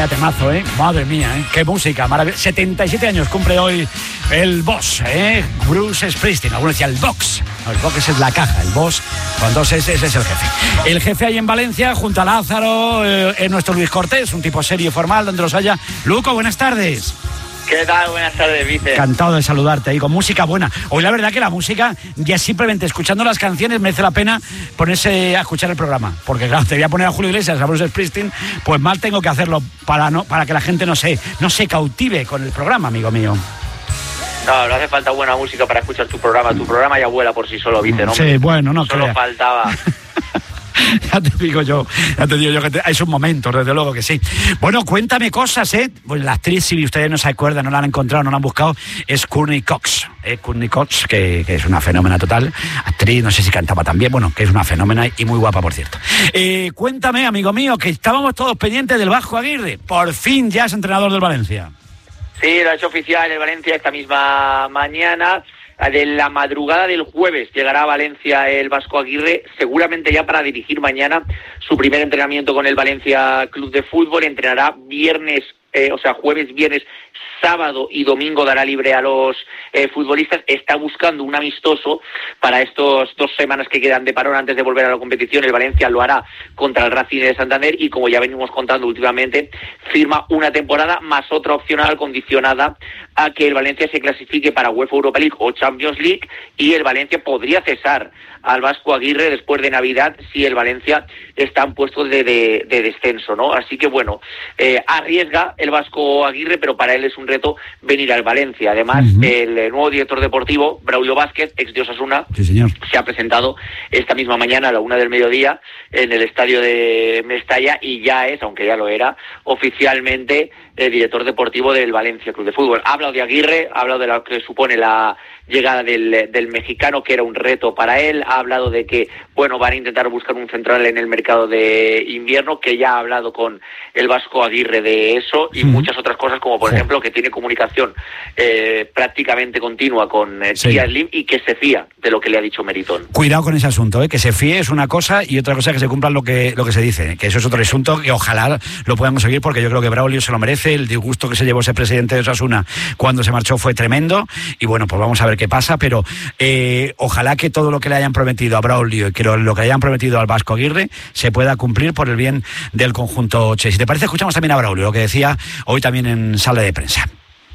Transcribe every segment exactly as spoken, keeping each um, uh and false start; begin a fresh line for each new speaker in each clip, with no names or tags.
Vaya temazo, ¿eh? Madre mía, ¿eh? Qué música, maravillosa. setenta y siete años cumple hoy el boss, ¿eh? Bruce Springsteen. Algunos decían el box. No, el box es la caja, el boss con dos S, ese es el jefe. El jefe ahí en Valencia, junto a Lázaro, eh, es nuestro Luis Cortés, un tipo serio y formal, donde los haya. Luco, buenas tardes.
¿Qué tal? Buenas tardes, Vice.
Encantado de saludarte ahí, con música buena. Hoy la verdad que la música, ya simplemente escuchando las canciones, merece la pena ponerse a escuchar el programa. Porque claro, te voy a poner a Julio Iglesias, a Bruce Springsteen, pues mal tengo que hacerlo para no para que la gente no se, no se cautive con el programa, amigo mío.
No, no hace falta buena música para escuchar tu programa. Tu programa ya vuela por sí solo, Vice, ¿no?
Sí, bueno, no
Solo
crea.
faltaba...
Ya te digo yo, ya te digo yo que te, hay sus momentos, desde luego que sí. Bueno, cuéntame cosas, ¿eh? Pues la actriz, si ustedes no se acuerdan, no la han encontrado, no la han buscado, es Courteney Cox. ¿eh? Courteney Cox, que, que es una fenómena total. Actriz, no sé si cantaba también, bueno, que es una fenómena y muy guapa, por cierto. Eh, cuéntame, amigo mío, que estábamos todos pendientes del Vasco Aguirre. Por fin ya es entrenador del Valencia.
Sí, lo ha hecho oficial el Valencia esta misma mañana. De la madrugada del jueves llegará a Valencia el Vasco Aguirre, seguramente ya para dirigir mañana su primer entrenamiento con el Valencia Club de Fútbol. Entrenará viernes, eh, o sea, jueves, viernes, sábado y domingo dará libre a los eh, futbolistas. Está buscando un amistoso para estos dos semanas que quedan de parón antes de volver a la competición. El Valencia lo hará contra el Racing de Santander y, como ya venimos contando últimamente, firma una temporada más otra opcional condicionada a que el Valencia se clasifique para UEFA Europa League o Champions League, y el Valencia podría cesar al Vasco Aguirre después de Navidad si el Valencia está en puestos de, de, de descenso, ¿no? Así que bueno, eh, arriesga el Vasco Aguirre, pero para él es un reto venir al Valencia. Además, uh-huh. el nuevo director deportivo, Braulio Vázquez, ex de Osasuna,
sí, señor,
se ha presentado esta misma mañana a la una del mediodía en el estadio de Mestalla y ya es, aunque ya lo era, oficialmente el director deportivo del Valencia Club de Fútbol. Ha hablado de Aguirre, ha hablado de lo que supone la llegada del, del mexicano, que era un reto para él. Ha hablado de que, bueno, van a intentar buscar un central en el mercado de invierno, que ya ha hablado con el Vasco Aguirre de eso, y sí. muchas otras cosas, como por sí. ejemplo que tiene comunicación eh, prácticamente continua con eh, sí. Tía Slim, y que se fía de lo que le ha dicho Meritón.
Cuidado con ese asunto, ¿eh? Que se fíe es una cosa y otra cosa que se cumpla lo que, lo que se dice, que eso es otro asunto que ojalá lo puedan conseguir, porque yo creo que Braulio se lo merece. El disgusto que se llevó ese presidente de Osasuna cuando se marchó fue tremendo, y bueno, pues vamos a ver qué pasa, pero eh, ojalá que todo lo que le hayan prometido a Braulio y que lo, lo que le hayan prometido al Vasco Aguirre se pueda cumplir por el bien del conjunto Che. Si te parece, escuchamos también a Braulio, lo que decía hoy también en sala de prensa.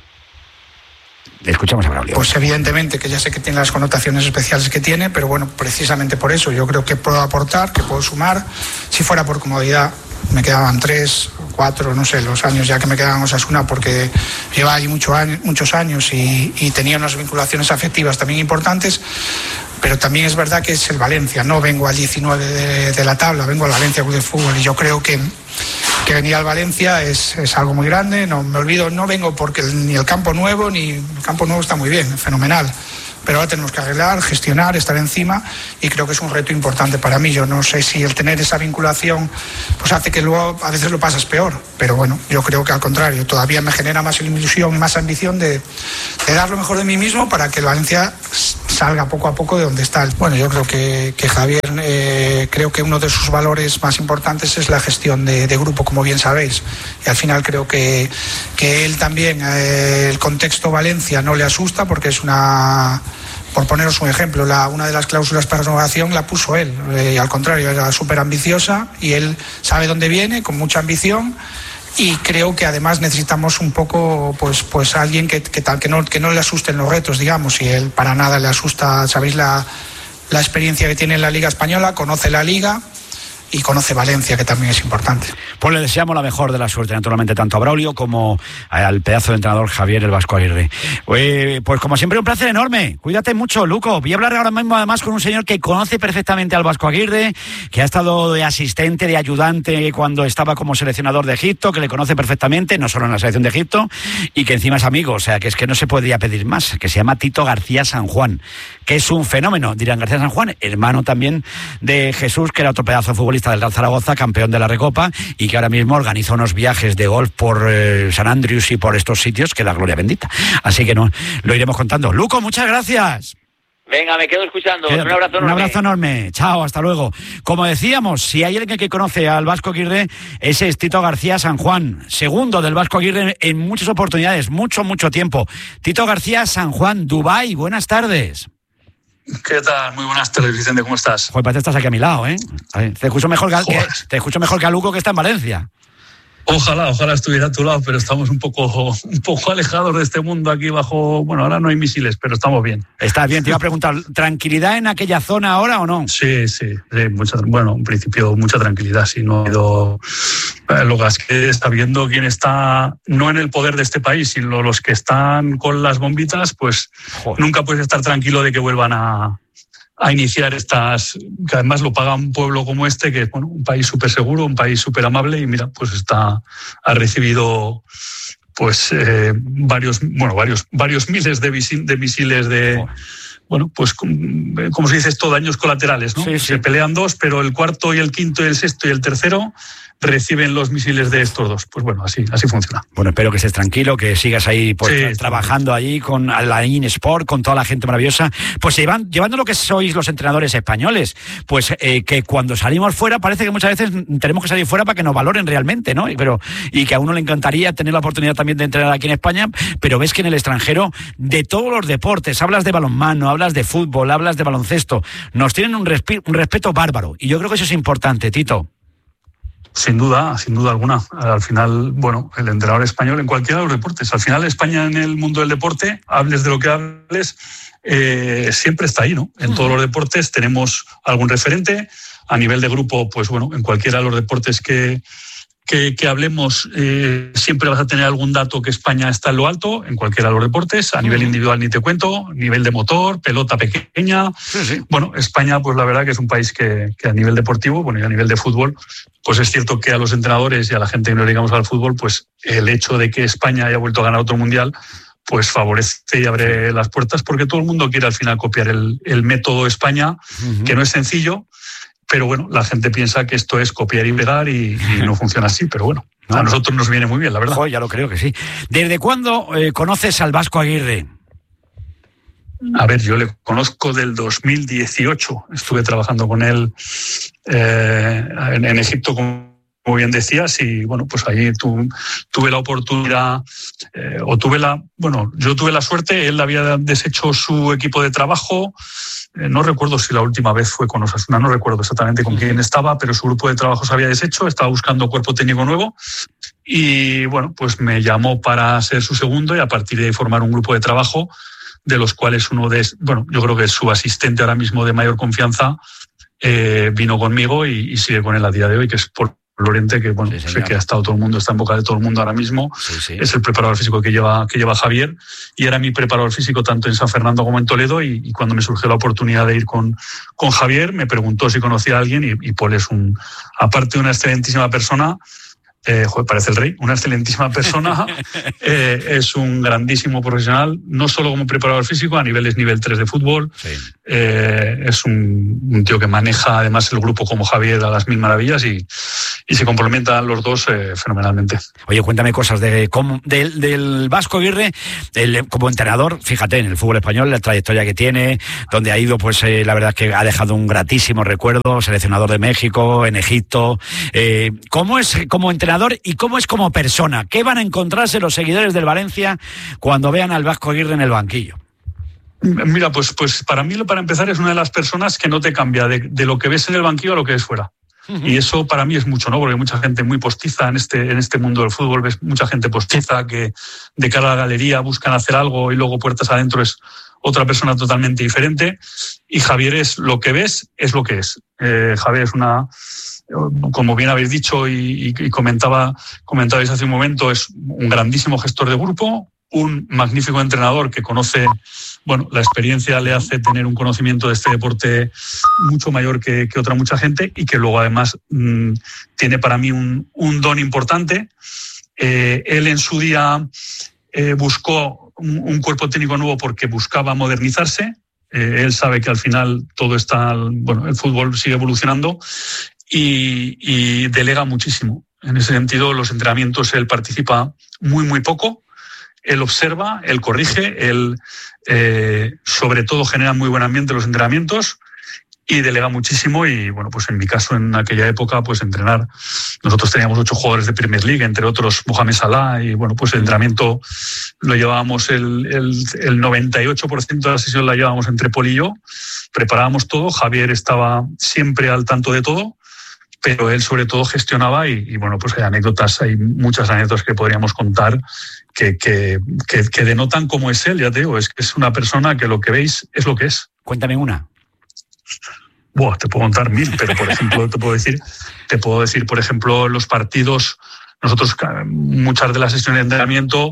Escuchamos a Braulio.
Pues evidentemente que ya sé que tiene las connotaciones especiales que tiene, pero bueno, precisamente por eso yo creo que puedo aportar, que puedo sumar. Si fuera por comodidad, me quedaban tres, cuatro, no sé, los años ya que me quedaban en Osasuna, porque lleva allí mucho año, muchos años y, y tenía unas vinculaciones afectivas también importantes, pero también es verdad que es el Valencia, no vengo al diecinueve de, de la tabla, vengo al Valencia Club de Fútbol, y yo creo que, que venir al Valencia es, es algo muy grande. No me olvido, no vengo porque el, ni el campo nuevo, ni el campo nuevo está muy bien, fenomenal, pero ahora tenemos que arreglar, gestionar, estar encima, y creo que es un reto importante para mí. Yo no sé si el tener esa vinculación pues hace que luego a veces lo pasas peor, pero bueno, yo creo que al contrario, todavía me genera más ilusión y más ambición de, de dar lo mejor de mí mismo para que el Valencia salga poco a poco de donde está. Bueno, yo creo que, que Javier, eh, creo que uno de sus valores más importantes es la gestión de, de grupo, como bien sabéis, y al final creo que, que él también, eh, el contexto Valencia no le asusta, porque es una... Por poneros un ejemplo, la, una de las cláusulas para renovación la puso él, eh, y al contrario, era súper ambiciosa, y él sabe dónde viene, con mucha ambición, y creo que además necesitamos un poco, pues, pues alguien que, que, que, no, que no le asusten los retos, digamos, y él para nada le asusta. Sabéis la, la experiencia que tiene en la Liga Española, conoce la Liga y conoce Valencia, que también es importante.
Pues le deseamos la mejor de la suerte, naturalmente, tanto a Braulio como al pedazo de entrenador Javier el Vasco Aguirre. Eh, pues como siempre, un placer enorme. Cuídate mucho, Luco. Voy a hablar ahora mismo además con un señor que conoce perfectamente al Vasco Aguirre, que ha estado de asistente, de ayudante cuando estaba como seleccionador de Egipto, que le conoce perfectamente, no solo en la selección de Egipto, y que encima es amigo, o sea que es que no se podría pedir más, que se llama Tito García San Juan, que es un fenómeno, dirán García San Juan, hermano también de Jesús, que era otro pedazo de futbolista del Real Zaragoza, campeón de la Recopa, y que ahora mismo organiza unos viajes de golf por eh, San Andrews y por estos sitios, que la gloria bendita. Así que no, lo iremos contando. Luco, muchas gracias.
Venga, me quedo escuchando.
Quédate.
Un abrazo enorme.
Un abrazo enorme. Chao, hasta luego. Como decíamos, si hay alguien que conoce al Vasco Aguirre, ese es Tito García San Juan, segundo del Vasco Aguirre en muchas oportunidades, mucho, mucho tiempo. Tito García San Juan, Dubái, buenas tardes.
¿Qué tal? Muy buenas tardes, Vicente, ¿cómo estás?
Joder, parece que estás aquí a mi lado, ¿eh? Te escucho mejor que, que, te escucho mejor que a Luco, que está en Valencia.
Ojalá, ojalá estuviera a tu lado, pero estamos un poco, un poco alejados de este mundo aquí bajo... Bueno, ahora no hay misiles, pero estamos bien.
Estás bien, te iba a preguntar, ¿tranquilidad en aquella zona ahora o no?
Sí, sí, sí mucha, bueno, en principio mucha tranquilidad, sí, no ha ido... Lo que es que está viendo quién está, no en el poder de este país, sino los que están con las bombitas, pues Joder. Nunca puedes estar tranquilo de que vuelvan a... a iniciar estas, que además lo paga un pueblo como este, que es bueno, un país súper seguro, un país súper amable, y mira, pues está, ha recibido pues eh, varios, bueno, varios, varios miles de, visil, de misiles de, oh. bueno, pues como se dice esto, daños colaterales, ¿no? Sí, sí. Se pelean dos, pero el cuarto y el quinto y el sexto y el tercero reciben los misiles de estos dos. Pues bueno, así, así funciona.
Bueno, espero que estés tranquilo, que sigas ahí pues, sí, tra- trabajando allí con la Sport, con toda la gente maravillosa, pues llevan, llevando lo que sois los entrenadores españoles, pues eh, que cuando salimos fuera parece que muchas veces tenemos que salir fuera para que nos valoren realmente, ¿no? Y, pero, y que a uno le encantaría tener la oportunidad también de entrenar aquí en España, pero ves que en el extranjero, de todos los deportes, hablas de balonmano, hablas de fútbol, hablas de baloncesto, nos tienen un, respi- un respeto bárbaro, y yo creo que eso es importante, Tito.
Sin duda, sin duda alguna. Al final, bueno, el entrenador español en cualquiera de los deportes. Al final, España en el mundo del deporte, hables de lo que hables, eh, siempre está ahí, ¿no? En todos los deportes tenemos algún referente. A nivel de grupo, pues bueno, en cualquiera de los deportes que, que, que hablemos, eh, siempre vas a tener algún dato que España está en lo alto, en cualquiera de los deportes. A nivel individual ni te cuento, nivel de motor, pelota pequeña. Sí, sí. Bueno, España, pues la verdad que es un país que, que a nivel deportivo, bueno, y a nivel de fútbol, pues es cierto que a los entrenadores y a la gente que nos dedicamos al fútbol, pues el hecho de que España haya vuelto a ganar otro mundial, pues favorece y abre las puertas, porque todo el mundo quiere al final copiar el, el método España, uh-huh. que no es sencillo, pero bueno, la gente piensa que esto es copiar y pegar y, y no funciona así, pero bueno, no, a nosotros nos viene muy bien, la verdad.
Joder, ya lo creo que sí. ¿Desde cuándo eh, conoces al Vasco Aguirre?
A ver, yo le conozco del dos mil dieciocho. Estuve trabajando con él eh, en, en Egipto, como bien decías, y bueno, pues allí tu, tuve la oportunidad, eh, o tuve la, bueno, yo tuve la suerte, él había deshecho su equipo de trabajo, eh, no recuerdo si la última vez fue con Osasuna, no recuerdo exactamente con quién estaba, pero su grupo de trabajo se había deshecho, estaba buscando cuerpo técnico nuevo, y bueno, pues me llamó para ser su segundo y a partir de ahí formar un grupo de trabajo, de los cuales uno de, bueno, yo creo que es su asistente ahora mismo de mayor confianza, eh, vino conmigo y, y sigue con él a día de hoy, que es Paul Lorente, que bueno, sí, sé que ha estado todo el mundo, está en boca de todo el mundo ahora mismo, sí, sí. Es el preparador físico que lleva, que lleva Javier, y era mi preparador físico tanto en San Fernando como en Toledo, y, y cuando me surgió la oportunidad de ir con, con Javier, me preguntó si conocía a alguien, y, y Paul es un, aparte de una excelentísima persona, Eh, joder, parece el rey, una excelentísima persona, eh, es un grandísimo profesional, no solo como preparador físico, a niveles nivel tres de fútbol, sí. eh, es un, un tío que maneja además el grupo como Javier a las mil maravillas y, y se complementan los dos eh, fenomenalmente.
Oye, cuéntame cosas de, cómo, de, del Vasco Aguirre, el, como entrenador, fíjate, en el fútbol español, la trayectoria que tiene, donde ha ido, pues eh, la verdad es que ha dejado un gratísimo recuerdo, seleccionador de México, en Egipto, eh, ¿cómo es como entrenador y cómo es como persona? ¿Qué van a encontrarse los seguidores del Valencia cuando vean al Vasco Aguirre en el banquillo?
Mira, pues, pues para mí, para empezar, es una de las personas que no te cambia de, de lo que ves en el banquillo a lo que ves fuera. Uh-huh. Y eso para mí es mucho, ¿no? Porque hay mucha gente muy postiza en este, en este mundo del fútbol, ves mucha gente postiza que de cara a la galería buscan hacer algo y luego puertas adentro es otra persona totalmente diferente. Y Javier es lo que ves, es lo que es. Eh, Javier es una... como bien habéis dicho y, y comentaba, comentabais hace un momento, es un grandísimo gestor de grupo, un magnífico entrenador que conoce, bueno, la experiencia le hace tener un conocimiento de este deporte mucho mayor que, que otra mucha gente y que luego además mmm, tiene para mí un, un don importante. Eh, él en su día eh, buscó un, un cuerpo técnico nuevo porque buscaba modernizarse. Eh, él sabe que al final todo está, bueno, el fútbol sigue evolucionando. Y, y delega muchísimo. En ese sentido, los entrenamientos él participa muy, muy poco. él observa, él corrige, él eh, sobre todo genera muy buen ambiente en los entrenamientos y delega muchísimo. Y bueno, pues en mi caso, en aquella época, pues entrenar, nosotros teníamos ocho jugadores de Premier League, entre otros Mohamed Salah, y bueno, pues el entrenamiento lo llevábamos, el, el, el noventa y ocho por ciento de la sesión la llevábamos entre Pol y yo, preparábamos todo, Javier estaba siempre al tanto de todo, pero él sobre todo gestionaba. Y, y bueno, pues hay anécdotas, hay muchas anécdotas que podríamos contar que, que, que, que denotan cómo es él. Ya te digo, es que es una persona que lo que veis es lo que es.
Cuéntame una.
Buah, te puedo contar mil, pero por ejemplo te puedo decir, te puedo decir, por ejemplo, los partidos, nosotros muchas de las sesiones de entrenamiento,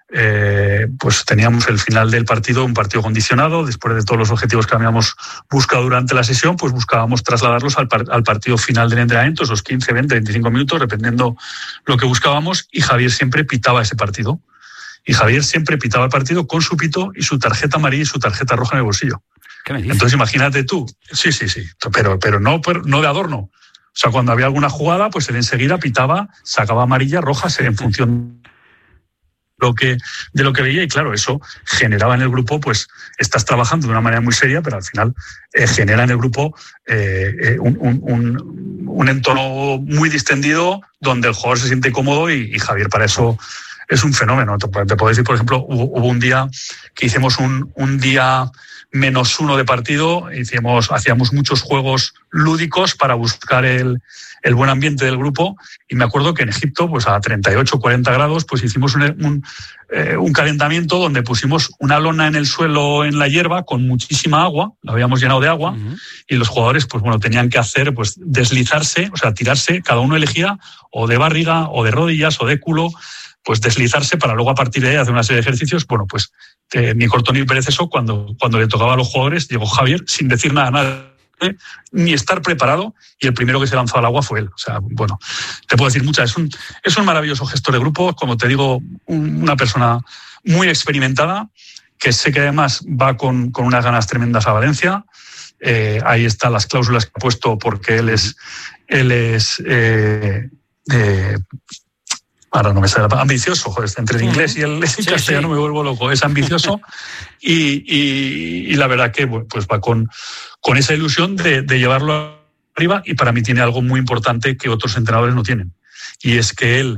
eh, pues teníamos el final del partido, un partido condicionado, después de todos los objetivos que habíamos buscado durante la sesión, pues buscábamos trasladarlos al, par- al partido final del entrenamiento, esos quince, veinte, veinticinco minutos, dependiendo lo que buscábamos, y Javier siempre pitaba ese partido. Y Javier siempre pitaba el partido con su pito y su tarjeta amarilla y su tarjeta roja en el bolsillo.
¿Qué me dices?
Entonces imagínate tú, sí, sí, sí, pero, pero no, no de adorno. O sea, cuando había alguna jugada, pues él enseguida pitaba, sacaba amarilla, roja, en función de lo que, de lo que veía. Y claro, eso generaba en el grupo, pues estás trabajando de una manera muy seria, pero al final eh, genera en el grupo eh, eh, un, un, un, un entorno muy distendido donde el jugador se siente cómodo y, y Javier para eso es un fenómeno. Te, te puedo decir, por ejemplo, hubo, hubo un día que hicimos un, un día menos uno de partido, hicimos, hacíamos muchos juegos lúdicos para buscar el, el buen ambiente del grupo, y me acuerdo que en Egipto, pues a treinta y ocho, cuarenta grados, pues hicimos un, un, eh, un calentamiento donde pusimos una lona en el suelo, en la hierba, con muchísima agua, la habíamos llenado de agua, uh-huh. Y los jugadores, pues bueno, tenían que hacer, pues deslizarse, o sea, tirarse, cada uno elegía o de barriga, o de rodillas, o de culo, pues deslizarse para luego a partir de ahí hacer una serie de ejercicios. Bueno, pues eh, ni corto ni perezoso, cuando, cuando le tocaba a los jugadores, llegó Javier sin decir nada, nada, eh, ni estar preparado, y el primero que se lanzó al agua fue él. O sea, bueno, te puedo decir muchas. Es un, es un maravilloso gestor de grupo, como te digo, un, una persona muy experimentada, que sé que además va con, con unas ganas tremendas a Valencia. Eh, ahí están las cláusulas que ha puesto, porque él es, él es eh, eh, ahora no me sale la palabra, ambicioso, joder, entre el inglés y el sí, castellano sí. Me vuelvo loco, es ambicioso y, y, y la verdad que pues va con, con esa ilusión de, de llevarlo arriba, y para mí tiene algo muy importante que otros entrenadores no tienen, y es que él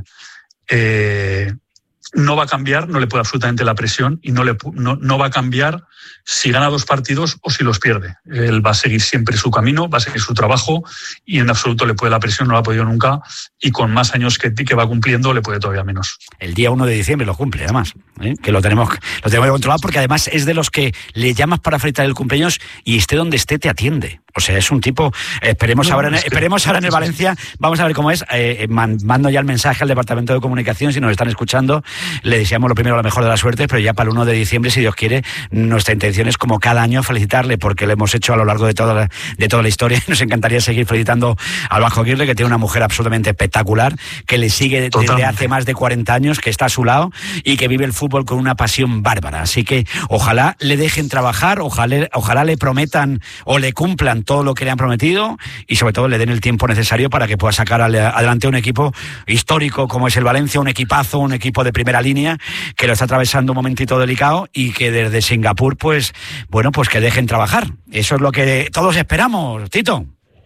eh, no va a cambiar, no le puede absolutamente la presión, y no, le, no, no va a cambiar si gana dos partidos o si los pierde. Él va a seguir siempre su camino, va a seguir su trabajo, y en absoluto le puede la presión, no la ha podido nunca, y con más años que, que va cumpliendo le puede todavía menos.
El día uno de diciembre lo cumple, además, ¿eh? que lo tenemos, lo tenemos controlado, porque además es de los que le llamas para felicitar el cumpleaños y esté donde esté te atiende. O sea, es un tipo, esperemos, no, ahora, en, es que, esperemos ahora en el Valencia, vamos a ver cómo es. Eh, mando ya el mensaje al Departamento de Comunicación, si nos están escuchando, le deseamos lo primero, la mejor de las suertes, pero ya para el uno de diciembre, si Dios quiere, nuestra intención es, como cada año, felicitarle, porque lo hemos hecho a lo largo de toda la, de toda la historia. Nos encantaría seguir felicitando al Vasco Aguirre, que tiene una mujer absolutamente espectacular, que le sigue Totalmente. Desde hace más de cuarenta años, que está a su lado y que vive el fútbol con una pasión bárbara. Así que ojalá le dejen trabajar, ojalá, ojalá le prometan o le cumplan todo lo que le han prometido, y sobre todo le den el tiempo necesario para que pueda sacar adelante un equipo histórico como es el Valencia, un equipazo, un equipo de primera línea que lo está atravesando un momentito delicado, y que desde Singapur, pues bueno, pues que dejen trabajar. Eso es lo que todos esperamos, Tito.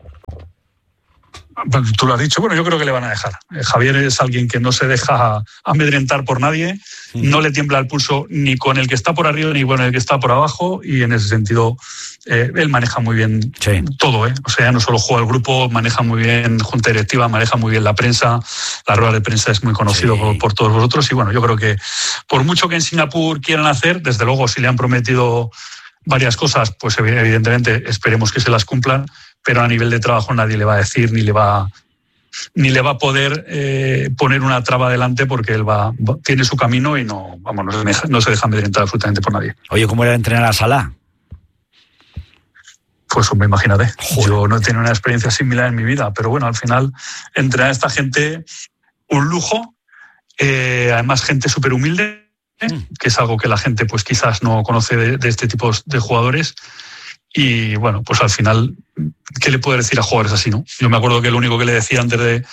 Tú lo has dicho, bueno, yo creo que le van a dejar. Javier es alguien que no se deja amedrentar por nadie, sí. No le tiembla el pulso ni con el que está por arriba ni con el que está por abajo, y en ese sentido eh, él maneja muy bien sí. todo, ¿eh? O sea, no solo juega el grupo, maneja muy bien junta directiva, maneja muy bien la prensa, la rueda de prensa es muy conocido sí. por, por todos vosotros, y bueno, yo creo que por mucho que en Singapur quieran hacer, desde luego si le han prometido varias cosas, pues evidentemente esperemos que se las cumplan, pero a nivel de trabajo nadie le va a decir ni le va ni le va a poder eh, poner una traba adelante, porque él va, va tiene su camino y no vamos no se deja, no se deja amedrentar absolutamente por nadie.
Oye, ¿cómo era entrenar a Salah?
Pues me imagínate. Joder. Yo no he tenido una experiencia similar en mi vida, pero bueno, al final entrenar a esta gente un lujo, eh, además gente súper humilde, ¿eh? mm. que es algo que la gente pues quizás no conoce de, de este tipo de jugadores. Y bueno, pues al final, ¿qué le puedo decir a jugadores así, no? Yo me acuerdo que lo único que le decía antes de,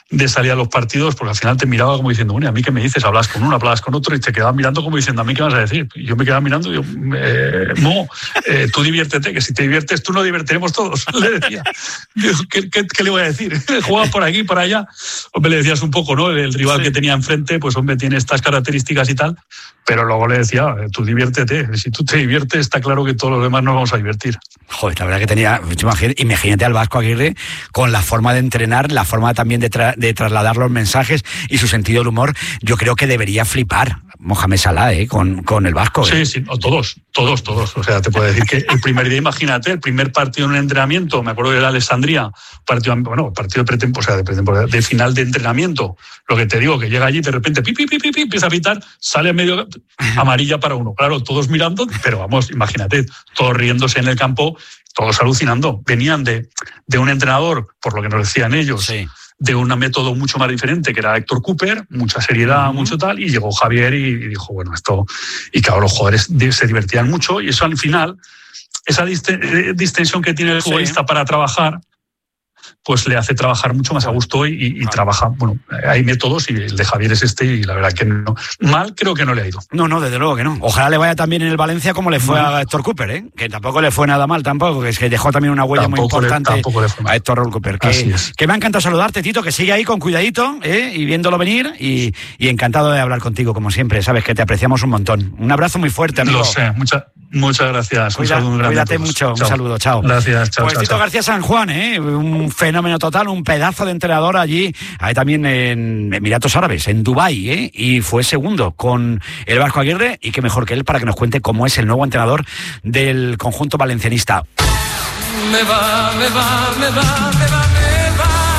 de salir a los partidos, porque al final te miraba como diciendo, bueno, ¿a mí qué me dices? Hablas con uno, hablas con otro, y te quedabas mirando como diciendo, ¿a mí qué vas a decir? Y yo me quedaba mirando y yo, eh, no, eh, tú diviértete, que si te diviertes tú nos divertiremos todos, le decía. Digo, ¿qué, qué, qué le voy a decir? Juega por aquí, por allá. Hombre, le decías un poco, ¿no? El rival sí. que tenía enfrente, pues hombre, tiene estas características y tal, pero luego le decía, tú diviértete, si tú te diviertes, está claro que todos los demás nos vamos a divertir.
Joder, la verdad que tenía, imagínate al Vasco Aguirre con la forma de entrenar, la forma también de, tra- de trasladar los mensajes y su sentido del humor. Yo creo que debería flipar Mohamed Salah, ¿eh? con, con el Vasco. ¿eh?
Sí, sí, o todos, todos, todos. O sea, te puedo decir que el primer día, imagínate, el primer partido en un entrenamiento, me acuerdo de la Alessandría, partido, bueno, partido de pretemporada, o sea, de pretemporada, de final de entrenamiento. Lo que te digo, que llega allí de repente, pi, pi, pi, pi, pi, empieza a pitar, sale a medio amarilla para uno. Claro, todos mirando, pero vamos, imagínate, todos riéndose en el campo, todos alucinando. Venían de, de un entrenador, por lo que nos decían ellos, sí. de un método mucho más diferente, que era Héctor Cooper, mucha seriedad, uh-huh. mucho tal, y llegó Javier y, y dijo, bueno, esto... Y claro, los jugadores se divertían mucho, y eso al final, esa dist- distensión que tiene el futbolista sí. para trabajar, pues le hace trabajar mucho más a gusto y, y, y ah. trabaja, bueno, hay métodos y el de Javier es este y la verdad que no, mal creo que no le ha ido.
No, no, desde luego que no. Ojalá le vaya también en el Valencia como le fue no. a Héctor Cooper, ¿eh? Que tampoco le fue nada mal tampoco, que es que dejó también una huella tampoco muy importante
le, le
a Héctor Cooper. Que, que me ha encantado saludarte, Tito, que sigue ahí con cuidadito, ¿eh? Y viéndolo venir y, y encantado de hablar contigo como siempre, sabes que te apreciamos un montón. Un abrazo muy fuerte, amigo.
Lo sé, muchas muchas gracias.
Cuida,
un saludo
cuídate mucho,
chao.
Un saludo, chao.
Gracias, chao.
Pues
chao,
Tito
chao.
García San Juan, ¿eh? Un fenómeno total, un pedazo de entrenador allí, ahí también en Emiratos Árabes, en Dubái, ¿eh? Y fue segundo con el Vasco Aguirre, y qué mejor que él para que nos cuente cómo es el nuevo entrenador del conjunto valencianista.
Me va, me va, me va, me va, me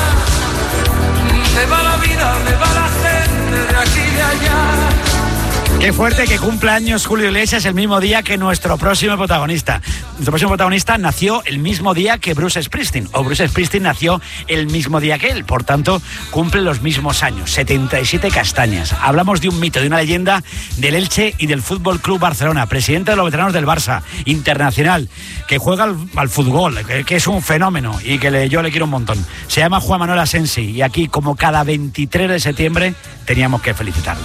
va, me va la vida, me va la gente de aquí y de allá.
Qué fuerte que cumple años Julio Iglesias el mismo día que nuestro próximo protagonista. Nuestro próximo protagonista nació el mismo día que Bruce Springsteen, o Bruce Springsteen nació el mismo día que él, por tanto cumple los mismos años, setenta y siete castañas. Hablamos de un mito, de una leyenda del Elche y del Fútbol Club Barcelona, presidente de los veteranos del Barça, internacional, que juega al, al fútbol, que, que es un fenómeno y que le, yo le quiero un montón. Se llama Juan Manuel Asensi y aquí, como cada veintitrés de septiembre, teníamos que felicitarle.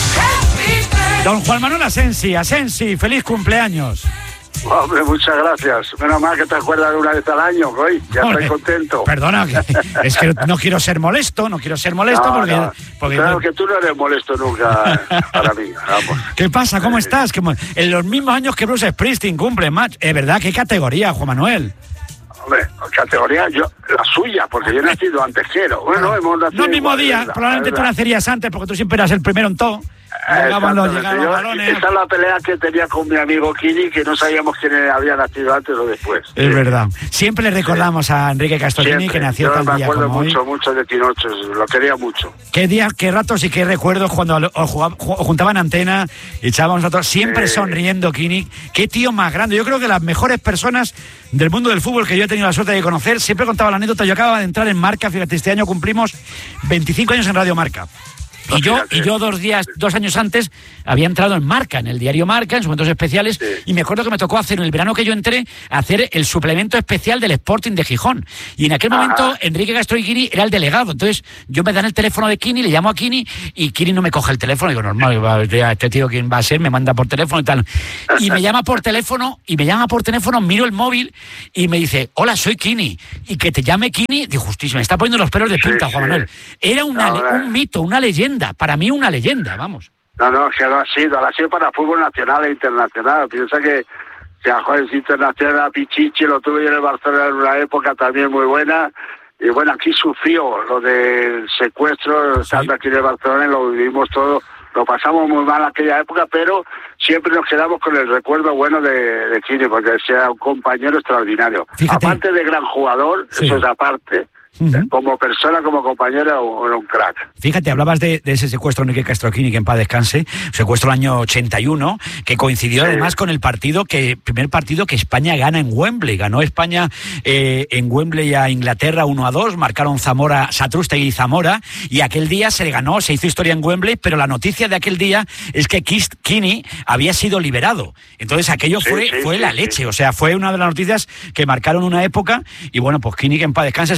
Don Juan Manuel Asensi, Asensi, feliz cumpleaños.
Hombre, muchas gracias. Menos mal que te acuerdas de una vez al año, hoy. Ya Hombre, estoy contento.
Perdona, es que no quiero ser molesto, no quiero ser molesto no, porque,
no.
porque...
Claro que tú no eres molesto nunca para mí. Vamos.
¿Qué pasa? ¿Cómo sí. estás? En los mismos años que Bruce Springsteen cumple, match. Es verdad, ¿qué categoría, Juan Manuel?
Hombre, categoría, yo, la suya, porque yo he nacido antes que él. Bueno, no, hemos nacido
no el mismo
igual,
día,
verdad,
probablemente tú nacerías antes, porque tú siempre eras el primero en todo. Llegaban los, llegaban los balones.
Esa es la pelea que tenía con mi amigo Kini, que no sabíamos quién había nacido antes o después.
Es sí. verdad. Siempre le recordamos sí. a Enrique Castorini que nació
yo
tal
me
día
acuerdo
como
mucho,
hoy.
mucho de Tinocho, lo quería mucho.
Qué días, qué ratos y qué recuerdos cuando os jugaban, juntaban antena y echábamos nosotros, siempre sí. sonriendo, Kini. Qué tío más grande. Yo creo que las mejores personas del mundo del fútbol que yo he tenido la suerte de conocer, siempre contaba la anécdota. Yo acababa de entrar en Marca, fíjate, este año cumplimos veinticinco años en Radio Marca. Y yo, y yo dos días, dos años antes había entrado en Marca, en el diario Marca, en sus momentos especiales, sí. y me acuerdo que me tocó hacer, en el verano que yo entré, hacer el suplemento especial del Sporting de Gijón. Y en aquel Ajá. momento Enrique Castorini era el delegado. Entonces yo me dan el teléfono de Kini, le llamo a Kini, y Kini no me coge el teléfono. Digo, normal, este tío quién va a ser, me manda por teléfono y tal. Y me llama por teléfono, y me llama por teléfono, miro el móvil, y me dice, hola, soy Kini. Y que te llame Kini, digo, justísimo, me está poniendo los pelos de punta, sí, Juan Manuel. Era una, no, un mito, una leyenda. Para mí una leyenda, vamos.
No, no, que lo ha sido, lo ha sido para fútbol nacional e internacional. Piensa que si a jueces internacional, Pichichi lo tuve yo en el Barcelona en una época también muy buena. Y bueno, aquí sufrió lo del secuestro, sí. estando aquí en el Barcelona, y lo vivimos todo. Lo pasamos muy mal aquella época, pero siempre nos quedamos con el recuerdo bueno de, de Kini, porque sea un compañero extraordinario. Fíjate. Aparte de gran jugador, sí. eso es aparte. Uh-huh. Como persona, como compañera, era un crack.
Fíjate, hablabas de, de ese secuestro de Enrique Castorini, que en paz descanse, secuestro del año ochenta y uno, que coincidió sí. además con el partido que primer partido que España gana en Wembley. Ganó España eh, en Wembley a Inglaterra uno a dos, marcaron Zamora, Satrústegui y Zamora, y aquel día se le ganó, se hizo historia en Wembley, pero la noticia de aquel día es que Kini había sido liberado. Entonces aquello sí, fue, sí, fue sí, la sí. leche, o sea, fue una de las noticias que marcaron una época, y bueno, pues Kini, que en paz descanse, seguro que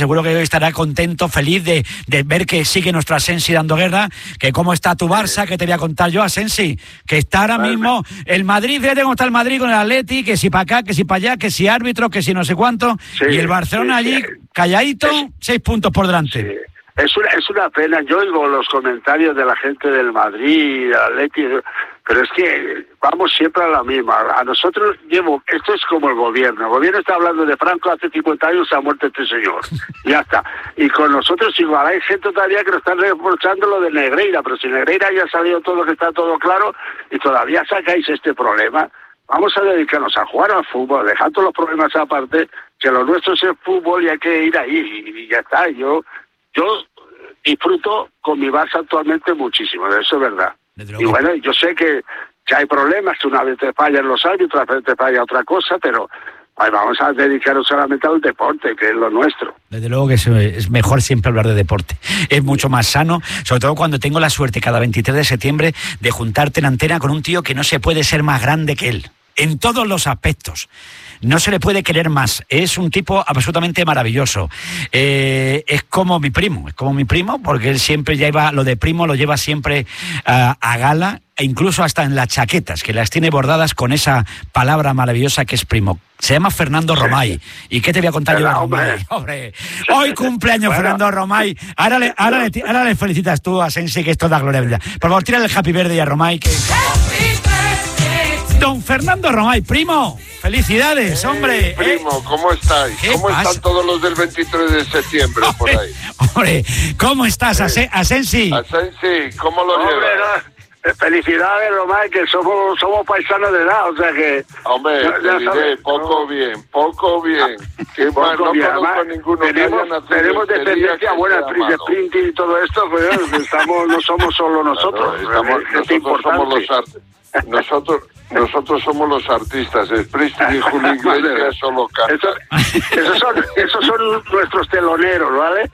estará contento, feliz de, de ver que sigue nuestro Asensi dando guerra, que cómo está tu Barça, que te voy a contar yo, Asensi, que está ahora mismo el Madrid, fíjate cómo está el Madrid con el Atleti, que si para acá, que si para allá, que si árbitro, que si no sé cuánto, sí, y el Barcelona sí, allí, sí. calladito, sí. seis puntos por delante.
Sí. Es una, es una pena, yo oigo los comentarios de la gente del Madrid, Atleti, pero es que vamos siempre a la misma. A nosotros llevo, esto es como el gobierno, el gobierno está hablando de Franco, hace cincuenta años se ha muerto este señor, ya está. Y con nosotros igual, hay gente todavía que nos están reprochando lo de Negreira, pero si Negreira ya ha salido todo, que está todo claro, y todavía sacáis este problema. Vamos a dedicarnos a jugar al fútbol, dejar todos los problemas aparte, que lo nuestro es el fútbol y hay que ir ahí, y ya está. Yo... Yo disfruto con mi Barça actualmente muchísimo, eso es verdad. Y bueno, yo sé que, que hay problemas, que una vez te fallan los árbitros, otra vez te falla otra cosa, pero ay, vamos a dedicarnos solamente al deporte, que es lo nuestro.
Desde luego que es, es mejor siempre hablar de deporte. Es mucho más sano, sobre todo cuando tengo la suerte cada veintitrés de septiembre de juntarte en antena con un tío que no se puede ser más grande que él, en todos los aspectos. No se le puede querer más. Es un tipo absolutamente maravilloso. Eh, es como mi primo, es como mi primo, porque él siempre lleva, lo de primo lo lleva siempre uh, a gala, e incluso hasta en las chaquetas, que las tiene bordadas con esa palabra maravillosa que es primo. Se llama Fernando Romay. ¿Y qué te voy a contar yo de Romay? Hombre, hoy cumpleaños bueno. Fernando Romay. Ahora le, ahora, le, ahora le felicitas tú a Sensi, que es toda gloria bendita. Por favor, tírale el happy birthday a Romay. Que... Don Fernando Romay, primo. Felicidades, hey, hombre.
Primo,
¿eh?
¿Cómo estáis? ¿Cómo
pasa?
Están todos los del veintitrés de septiembre por ahí?
Hombre, ¿cómo estás, hey. Asensi?
Asensi, ¿cómo lo hombre, llevas?
No. Felicidades, Romay, que somos somos paisanos de edad, o sea que...
Hombre, ya, te ya diré, sabes, poco no. bien, poco bien. ¿Qué poco más? No bien. conozco a ninguno
tenemos,
que haya
tenemos descendencia buena, el sprinting y todo esto, pues estamos, no somos solo nosotros.
Claro, estamos,
es,
nosotros somos los artes. Nosotros nosotros somos los artistas, el Springsteen y Julio Iglesias solo cantan.
Eso, esos, son, esos son nuestros teloneros, ¿vale?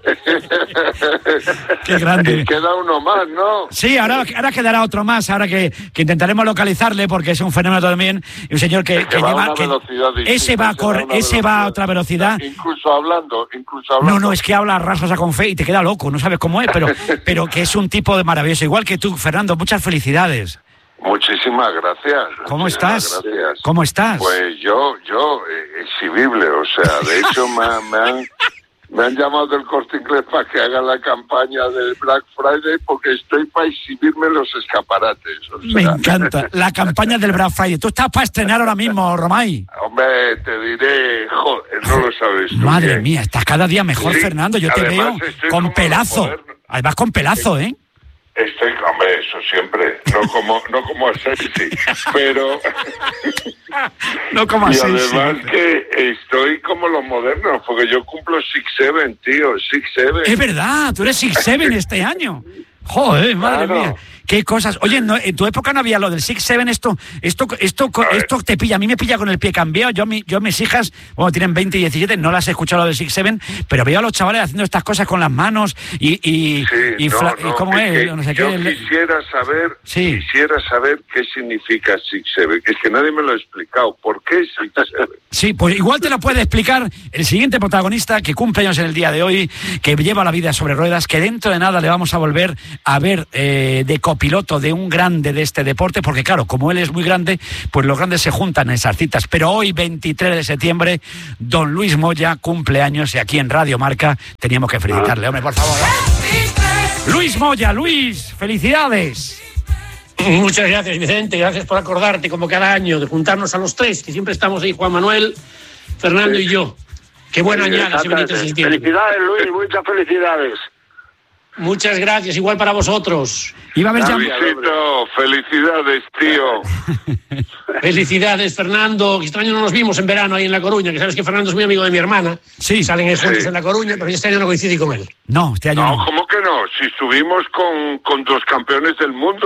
Qué grande.
Queda uno más, ¿no?
Sí, ahora, ahora quedará otro más, ahora que, que intentaremos localizarle, porque es un fenómeno también, y un señor que, que, que lleva... Que ese va a correr, ese va a otra velocidad.
Incluso hablando, incluso hablando.
No, no, es que habla rasas a con fe y te queda loco, no sabes cómo es, pero, pero que es un tipo de maravilloso, igual que tú, Fernando, muchas felicidades.
Muchísimas gracias.
¿Cómo
muchísimas
estás?
Gracias.
¿Cómo estás?
Pues yo, yo, eh, exhibible, o sea, de hecho me, me, han, me han llamado del Corte Inglés para que haga la campaña del Black Friday porque estoy para exhibirme en los escaparates. O sea.
Me encanta, la campaña del Black Friday. Tú estás para estrenar ahora mismo, Romay.
Hombre, te diré, joder, no lo sabes tú.
Madre
bien.
mía, estás cada día mejor, sí, Fernando. Yo te veo con pelazo. Además con pelazo, ¿eh?
Estoy, hombre, eso siempre, no como, no como Asensi, pero
no como Asensi.
Y además que estoy como los modernos, porque yo cumplo six seven, tío, six seven.
Es verdad, tú eres six seven este año. Joder, madre claro. mía. Qué cosas. Oye, no, en tu época no había lo del six seven, esto, esto, esto, esto te pilla. A mí me pilla con el pie cambiado. Yo, mi, yo mis hijas, bueno, tienen veinte y diecisiete, no las he escuchado lo del six seven, pero veo a los chavales haciendo estas cosas con las manos y, y,
sí,
y,
no,
fla,
no,
y cómo es,
es
no sé
yo
qué.
quisiera saber, sí. quisiera saber qué significa six seven. Es que nadie me lo ha explicado. ¿Por qué six seven?
Sí, pues igual te lo puede explicar el siguiente protagonista que cumple años en el día de hoy, que lleva la vida sobre ruedas, que dentro de nada le vamos a volver a ver eh, de copiloto de un grande de este deporte, porque claro, como él es muy grande, pues los grandes se juntan en esas citas. Pero hoy, veintitrés de septiembre, don Luis Moya cumple años y aquí en Radio Marca teníamos que felicitarle. Hombre, por favor. Luis Moya, Luis, felicidades.
Muchas gracias, Vicente, gracias por acordarte como cada año de juntarnos a los tres, que siempre estamos ahí, Juan Manuel, Fernando sí. y yo. Qué buena sí, añada,
veintitrés de Felicidades, Luis, muchas felicidades.
Muchas gracias, igual para vosotros.
Iba a haber ya...
Luisito, felicidades, tío.
Felicidades, Fernando. Este año no nos vimos en verano ahí en La Coruña, que sabes que Fernando es muy amigo de mi hermana.
Sí.
Salen juntos
sí.
en La Coruña, pero este año no coincidí con él.
No, este año
no.
No,
¿cómo que no? Si estuvimos con, con dos campeones del mundo.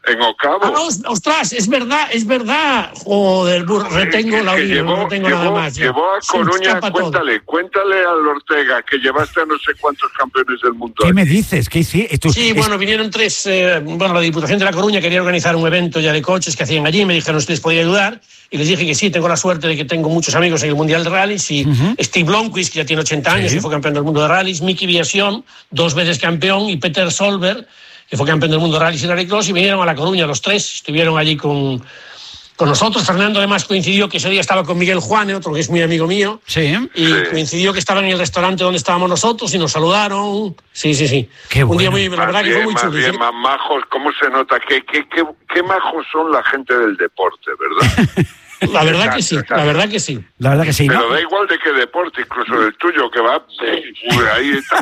en octavos.
Ah, ostras, es verdad, es verdad. Joder, burro, retengo la orilla, no retengo
llevó,
nada más. Ya.
Llevó a Coruña, cuéntale, todo. cuéntale al Ortega que llevaste a no sé cuántos campeones del mundo.
¿Qué me dices? ¿Qué hiciste? ¿Tú?
Sí,
es...
bueno, vinieron tres, eh, bueno, la Diputación de La Coruña quería organizar un evento ya de coches que hacían allí, me dijeron si les podía ayudar, y les dije que sí, tengo la suerte de que tengo muchos amigos en el Mundial de Rallys, y uh-huh. Steve Blomqvist, que ya tiene ochenta años, sí. y fue campeón del mundo de rallies, Mickey Viasion, dos veces campeón, y Peter Solberg, que fue campeón del mundo de rallies y rallycross, y vinieron a La Coruña los tres, estuvieron allí con, con nosotros. Fernando además coincidió que ese día estaba con Miguel Juane, otro que es muy amigo mío,
sí.
y
sí.
coincidió que estaba en el restaurante donde estábamos nosotros y nos saludaron. Sí, sí, sí.
Qué
Un
bueno.
día muy, la verdad
bien,
que fue muy chulo.
Bien,
¿sí?
más majos, ¿cómo se nota? ¿Qué, qué, qué, qué majos son la gente del deporte, ¿verdad?
La verdad que sí, la verdad que sí.
La verdad que sí.
Pero
¿no?
da igual de qué deporte, incluso el tuyo, que va sí. ahí está.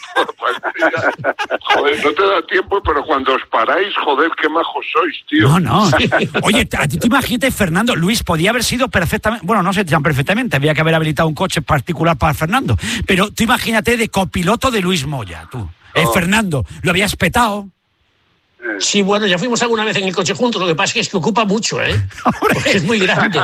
Joder, no te da tiempo, pero cuando os paráis, joder, qué majos sois, tío.
No, no. Oye, a ti te imagínate, Fernando, Luis, podía haber sido perfectamente, bueno, no sé tan perfectamente, había que haber habilitado un coche particular para Fernando, pero tú imagínate de copiloto de Luis Moya, tú. Oh. Eh, Fernando, lo habías petado.
Sí, bueno, ya fuimos alguna vez en el coche juntos, lo que pasa es que, es que ocupa mucho, ¿eh? Porque es muy grande.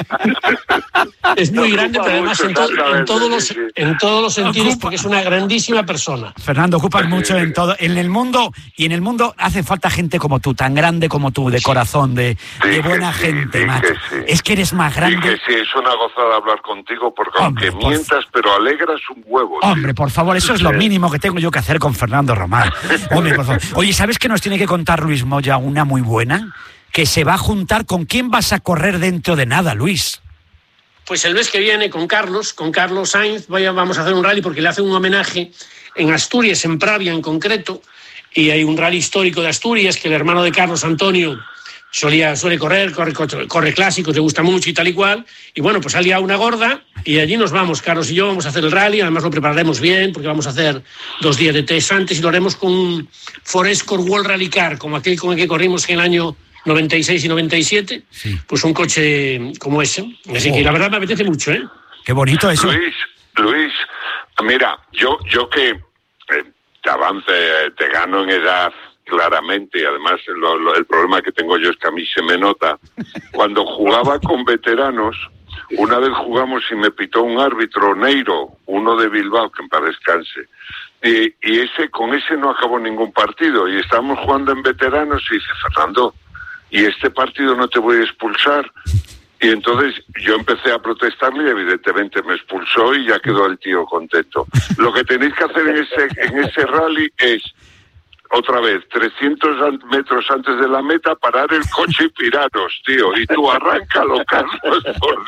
Es muy grande, pero además en, to- en, todos los, en todos los sentidos,
ocupa.
porque es una grandísima persona.
Fernando, ocupas mucho en todo, en el mundo, y en el mundo hace falta gente como tú, tan grande como tú, de corazón, de,
sí,
de buena
sí,
gente,
sí,
macho.
sí.
Es que eres más grande.
Sí, que sí, es una gozada hablar contigo, porque hombre, aunque mientas, por... pero alegras un huevo.
Hombre,
tío.
por favor, eso es lo mínimo que tengo yo que hacer con Fernando Román. Hombre, por favor. Oye, ¿sabes qué nos tiene que contar Luis Moya? Una muy buena, que se va a juntar. ¿Con quién vas a correr dentro de nada, Luis?
Pues el mes que viene con Carlos, con Carlos Sainz, vaya, vamos a hacer un rally porque le hacen un homenaje en Asturias, en Pravia en concreto, y hay un rally histórico de Asturias que el hermano de Carlos, Antonio, solía, suele correr, corre, corre clásicos, le gusta mucho y tal y cual, y bueno, pues salía una gorda y allí nos vamos, Carlos y yo, vamos a hacer el rally, además lo prepararemos bien porque vamos a hacer dos días de test antes y lo haremos con un Forescore World Rally Car, como aquel con el que corrimos en el año noventa y seis y noventa y siete, sí. Pues un coche como ese, así oh. que la verdad me apetece mucho, ¿eh?
Qué bonito eso.
Luis, Luis, mira, yo, yo que eh, te avance, te gano en edad, claramente, y además lo, lo, el problema que tengo yo es que a mí se me nota. Cuando jugaba con veteranos, una vez jugamos y me pitó un árbitro, Neiro, uno de Bilbao, que en paz descanse, y, y ese con ese no acabó ningún partido, y estábamos jugando en veteranos y dice, Fernando, y este partido no te voy a expulsar. Y entonces yo empecé a protestarle y evidentemente me expulsó y ya quedó el tío contento. Lo que tenéis que hacer en ese, en ese rally es, otra vez, trescientos metros antes de la meta, parar el coche y piraros, tío. Y tú arráncalo, Carlos, por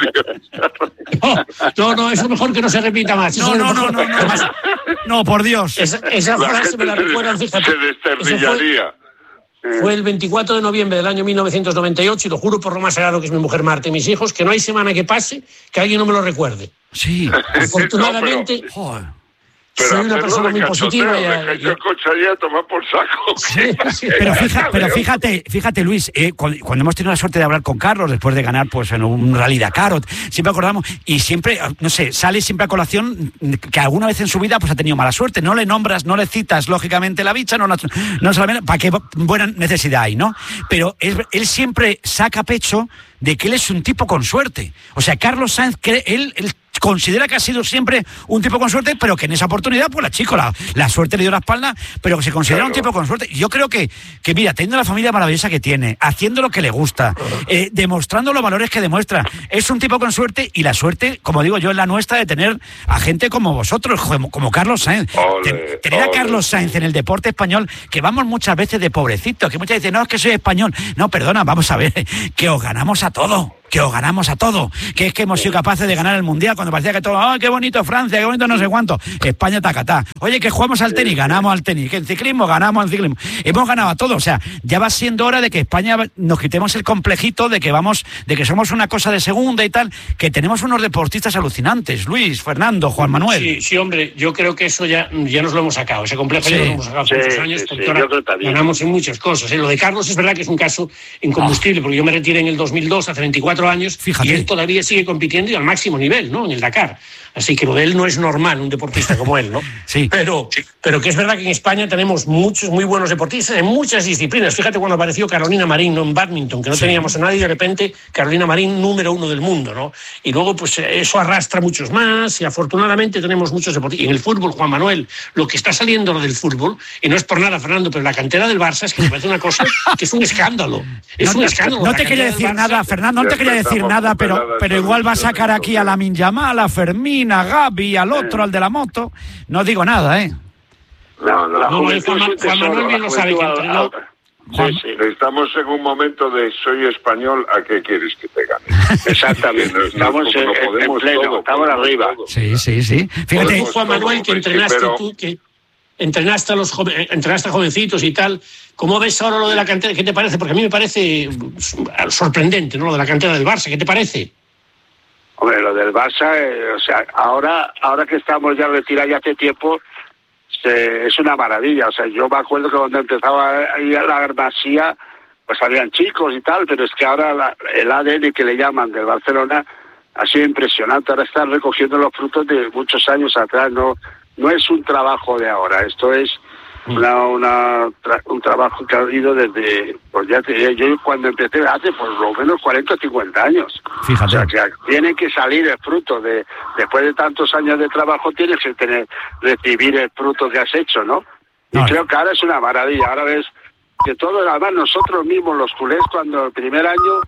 Dios.
No, no, eso mejor que no se repita más.
No, no, no, no, no, no, no, por Dios.
Esa, esa frase me la recuerdan, fíjate.
Se desternillaría.
Fue, fue el veinticuatro de noviembre del año mil novecientos noventa y ocho, y lo juro por lo más sagrado que es mi mujer Marta y mis hijos, que no hay semana que pase que alguien no me lo recuerde.
Sí.
Afortunadamente...
No, pero...
Pero soy una persona muy positiva.
Ya, ya... el coche allá a tomar por saco.
Sí, sí.
Pero, fíjate, pero fíjate, fíjate Luis, eh, cuando, cuando hemos tenido la suerte de hablar con Carlos después de ganar pues en un Rally Dakar, siempre acordamos, y siempre, no sé, sale siempre a colación que alguna vez en su vida pues ha tenido mala suerte. No le nombras, no le citas lógicamente la bicha, no, no, no solamente, para qué buena necesidad hay, ¿no? Pero es, él siempre saca pecho de que él es un tipo con suerte. O sea, Carlos Sainz, cree, él, él considera que ha sido siempre un tipo con suerte, pero que en esa oportunidad, pues la chico, la, la suerte le dio la espalda, pero que se considera claro. un tipo con suerte. Yo creo que, que, mira, teniendo la familia maravillosa que tiene, haciendo lo que le gusta, eh, demostrando los valores que demuestra, es un tipo con suerte, y la suerte, como digo yo, es la nuestra de tener a gente como vosotros, como, como Carlos Sainz.
Ole,
Ten, tener
ole.
a Carlos Sainz en el deporte español, que vamos muchas veces de pobrecitos, que muchas veces, no, es que soy español. No, perdona, vamos a ver, que os ganamos a todo. Que os ganamos a todo, que es que hemos sido capaces de ganar el Mundial cuando parecía que todo, ¡ay, oh, qué bonito Francia, qué bonito no sé cuánto! España, tacatá. Oye, que jugamos al tenis, ganamos al tenis, que en ciclismo, ganamos al ciclismo. Hemos ganado a todo, o sea, ya va siendo hora de que España nos quitemos el complejito de que vamos, de que somos una cosa de segunda y tal, que tenemos unos deportistas alucinantes, Luis, Fernando, Juan Manuel.
Sí, sí, hombre, yo creo que eso ya, ya nos lo hemos sacado, ese complejo sí. ya nos lo hemos sacado hace
sí,
muchos años,
sí,
porque
sí,
ahora ganamos en muchas cosas. ¿eh? Lo de Carlos es verdad que es un caso incombustible, oh. porque yo me retiré en el dos mil dos, hace veinticuatro años,
fíjate.
Y él todavía sigue compitiendo y al máximo nivel, ¿no? En el Dakar. Así que lo de él no es normal, un deportista como él, ¿no?
Sí.
Pero, pero que es verdad que en España tenemos muchos muy buenos deportistas en muchas disciplinas. Fíjate cuando apareció Carolina Marín, ¿no? En badminton, que no sí. teníamos a nadie, y de repente Carolina Marín, número uno del mundo, ¿no? Y luego, pues eso arrastra muchos más y afortunadamente tenemos muchos deportistas. Y en el fútbol, Juan Manuel, lo que está saliendo lo del fútbol, y no es por nada, Fernando, pero la cantera del Barça es que me parece una cosa que es un escándalo. Es
no,
un escándalo.
No te quería decir Barça, nada, Fernando, no te quería decir nada, pero, pero igual va a sacar aquí a Lamine Yamal, a Fermín, a Gavi, al otro, al de la moto. No digo nada, ¿eh?
No, no,
no, no Juan, Juan Manuel bien lo sabe que entrenó.
Sí, sí. Estamos en un momento de soy español, ¿a qué quieres que te gane?
Exactamente, estamos en, no en pleno, todo, estamos arriba.
Todo.
Sí, sí, sí. Fíjate,
Juan Manuel, que entrenaste sí, pero... tú, que entrenaste a los joven, entrenaste a jovencitos y tal. ¿Cómo ves ahora lo de la cantera? ¿Qué te parece? Porque a mí me parece sorprendente, ¿no? Lo de la cantera del Barça, ¿qué te parece?
Hombre, lo del Barça, eh, o sea, ahora, ahora que estamos ya retirados ya hace tiempo, se, es una maravilla. O sea, yo me acuerdo que cuando empezaba a ir a la Masía, pues salían chicos y tal, pero es que ahora la, el A D N que le llaman del Barcelona ha sido impresionante. Ahora están recogiendo los frutos de muchos años atrás. No, no es un trabajo de ahora, esto es una, una tra, un trabajo que ha habido desde, pues ya te diría, yo cuando empecé hace por lo menos cuarenta o cincuenta años.
Fíjate.
O sea, que tiene que salir el fruto de, después de tantos años de trabajo, tienes que tener, recibir el fruto que has hecho, ¿no? Y no, creo que ahora es una maravilla. Ahora ves que todo, además nosotros mismos, los culés, cuando el primer año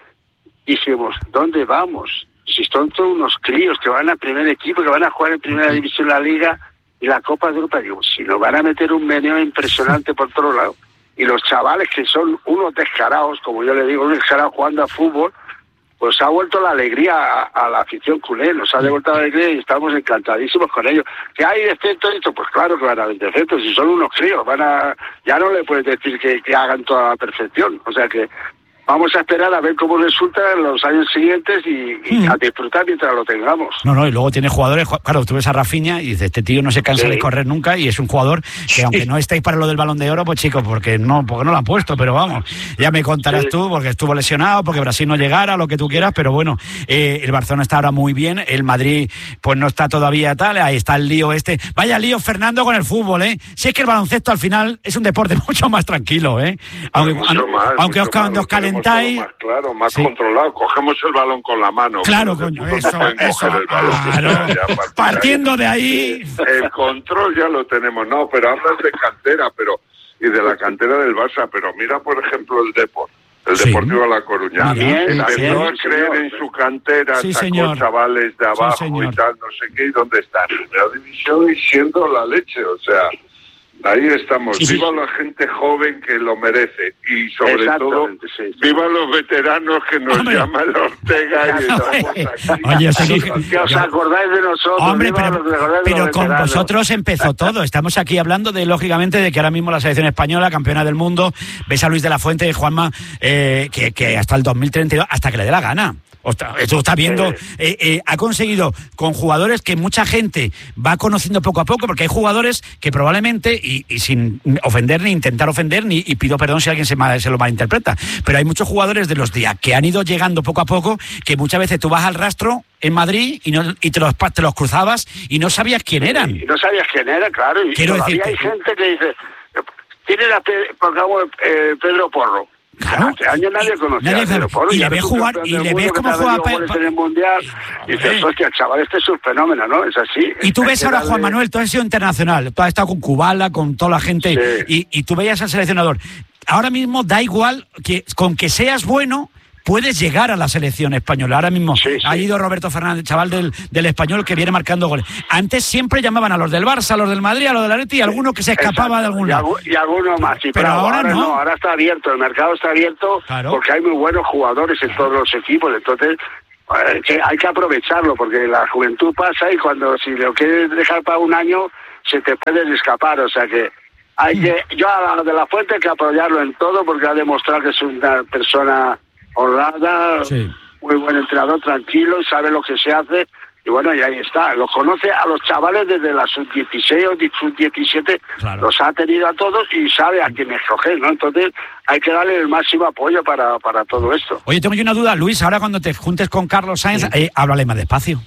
dijimos, ¿dónde vamos? Si son todos unos críos que van al primer equipo, que van a jugar en primera división de la Liga y la Copa de Europa, digo, si nos van a meter un meneo impresionante por todos lados. Y los chavales que son unos descarados, como yo le digo, unos descarados jugando a fútbol, pues ha vuelto la alegría a, a la afición culé, nos ha devuelto la alegría y estamos encantadísimos con ellos. ¿Que hay defectos? Pues claro que van a haber defectos, si son unos críos, van a, ya no le puedes decir que, que hagan toda la perfección. O sea que vamos a esperar a ver cómo resulta en los años siguientes y, y mm. a disfrutar mientras lo tengamos.
No, no, y luego tiene jugadores, claro, tú ves a Rafinha y dices, este tío no se cansa sí. de correr nunca y es un jugador que sí. aunque no estéis para lo del Balón de Oro, pues chicos, porque no porque no lo han puesto, pero vamos, ya me contarás sí. tú, porque estuvo lesionado, porque Brasil no llegara, lo que tú quieras, pero bueno, eh, el Barcelona está ahora muy bien, el Madrid pues no está todavía tal, ahí está el lío este. Vaya lío, Fernando, con el fútbol, ¿eh? Si es que el baloncesto al final es un deporte mucho más tranquilo, ¿eh? Aunque,
mucho más,
aunque
mucho
os, cuando os calentáis...
Más claro, más sí. controlado. Cogemos el balón con la mano.
Claro, coño, eso, eso. Balón, claro. Ya, partiendo de ahí...
El control ya lo tenemos. No, pero hablas de cantera, pero y de la cantera del Barça, pero mira, por ejemplo, el Depor. El sí. Deportivo de La Coruña.
También,
empezó a creer en su cantera,
sí,
sacó
señor.
chavales de abajo
sí,
y tal, no sé qué, y dónde están. En primera división y siendo la leche, o sea... Ahí estamos, sí, viva sí. la gente joven que lo merece y sobre todo sí, sí. viva los veteranos que nos Hombre. llaman el Ortega y estamos aquí.
Oye,
sí, que, que os acordáis de nosotros.
Hombre, pero,
los,
pero con vosotros empezó todo. Estamos aquí hablando de, lógicamente, de que ahora mismo la selección española, campeona del mundo, ves a Luis de la Fuente y Juanma, eh, que, que hasta el dos mil treinta y dos, hasta que le dé la gana. Esto está viendo, sí. eh, eh, ha conseguido con jugadores que mucha gente va conociendo poco a poco, porque hay jugadores que probablemente, y, y sin ofender ni intentar ofender, ni y pido perdón si alguien se, mal, se lo malinterpreta, pero hay muchos jugadores de los días que han ido llegando poco a poco, que muchas veces tú vas al rastro en Madrid y, no, y te, los, te los cruzabas y no sabías quién eran.
Y no sabías quién era, claro, y
Quiero
todavía
decirte,
hay gente que dice, tiene la pongamos eh, Pedro Porro.
Claro.
Hace años nadie conocía
nadie, a Pedro Porro. Y le ves jugar, y le ves cómo juega
pa, pa, en el Mundial. Y dices, hostia, el chaval este es un fenómeno, ¿no? Es así.
Y tú ves ahora,
darle...
Juan Manuel, tú has sido internacional, tú has estado con Kubala, con toda la gente, sí. y, y tú veías al seleccionador. Ahora mismo da igual que con que seas bueno, puedes llegar a la selección española. Ahora mismo sí, sí. ha ido Roberto Fernández, chaval del, del Español, que viene marcando goles. Antes siempre llamaban a los del Barça, a los del Madrid, a los del Atleti, y alguno que se escapaba. Exacto. de algún lado.
Y, y alguno más. Sí,
pero, pero ahora, ahora no.
no. Ahora está abierto, el mercado está abierto, claro. porque hay muy buenos jugadores en todos los equipos. Entonces eh, que hay que aprovecharlo, porque la juventud pasa y cuando si lo quieres dejar para un año, se te puede escapar. O sea que hay mm. que yo a la de la Fuente hay que apoyarlo en todo, porque ha demostrado que es una persona honrada, sí. muy buen entrenador, tranquilo, y sabe lo que se hace, y bueno, y ahí está, los conoce a los chavales desde la sub dieciséis o sub diecisiete, claro. los ha tenido a todos y sabe a quién escoger, ¿no? Entonces hay que darle el máximo apoyo para, para todo esto.
Oye, tengo yo una duda, Luis, ahora cuando te juntes con Carlos Sainz, sí. eh, háblale más despacio.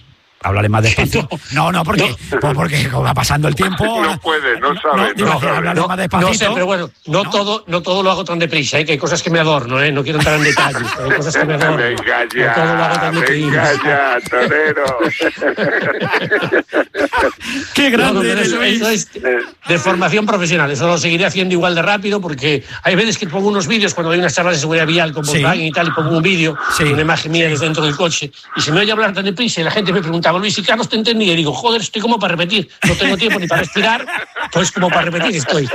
Hablaré más despacio. No, no, porque, no. Pues porque como va pasando el tiempo.
No puede, no sabe.
No,
no,
no, hablaré
no,
más despacito.
No sé, pero bueno, no, ¿no? Todo, no todo lo hago tan deprisa, ¿eh? Que hay cosas que me adorno, ¿eh? No quiero entrar en detalles, pero hay cosas que me adorno.
Venga ya,
no todo lo hago tan
venga ya, torero.
Qué grande.
No, no, eso, eso es de formación profesional. Eso lo seguiré haciendo igual de rápido porque hay veces que pongo unos vídeos cuando hay unas charlas de seguridad vial con Volkswagen sí. y tal, y pongo un vídeo, sí. una imagen mía desde dentro del coche, y se me oye hablar tan deprisa y la gente me preguntaba, Luis, ¿y Carlos te entendía? Y digo, joder, estoy como para repetir, no tengo tiempo ni para respirar, pues como para repetir estoy.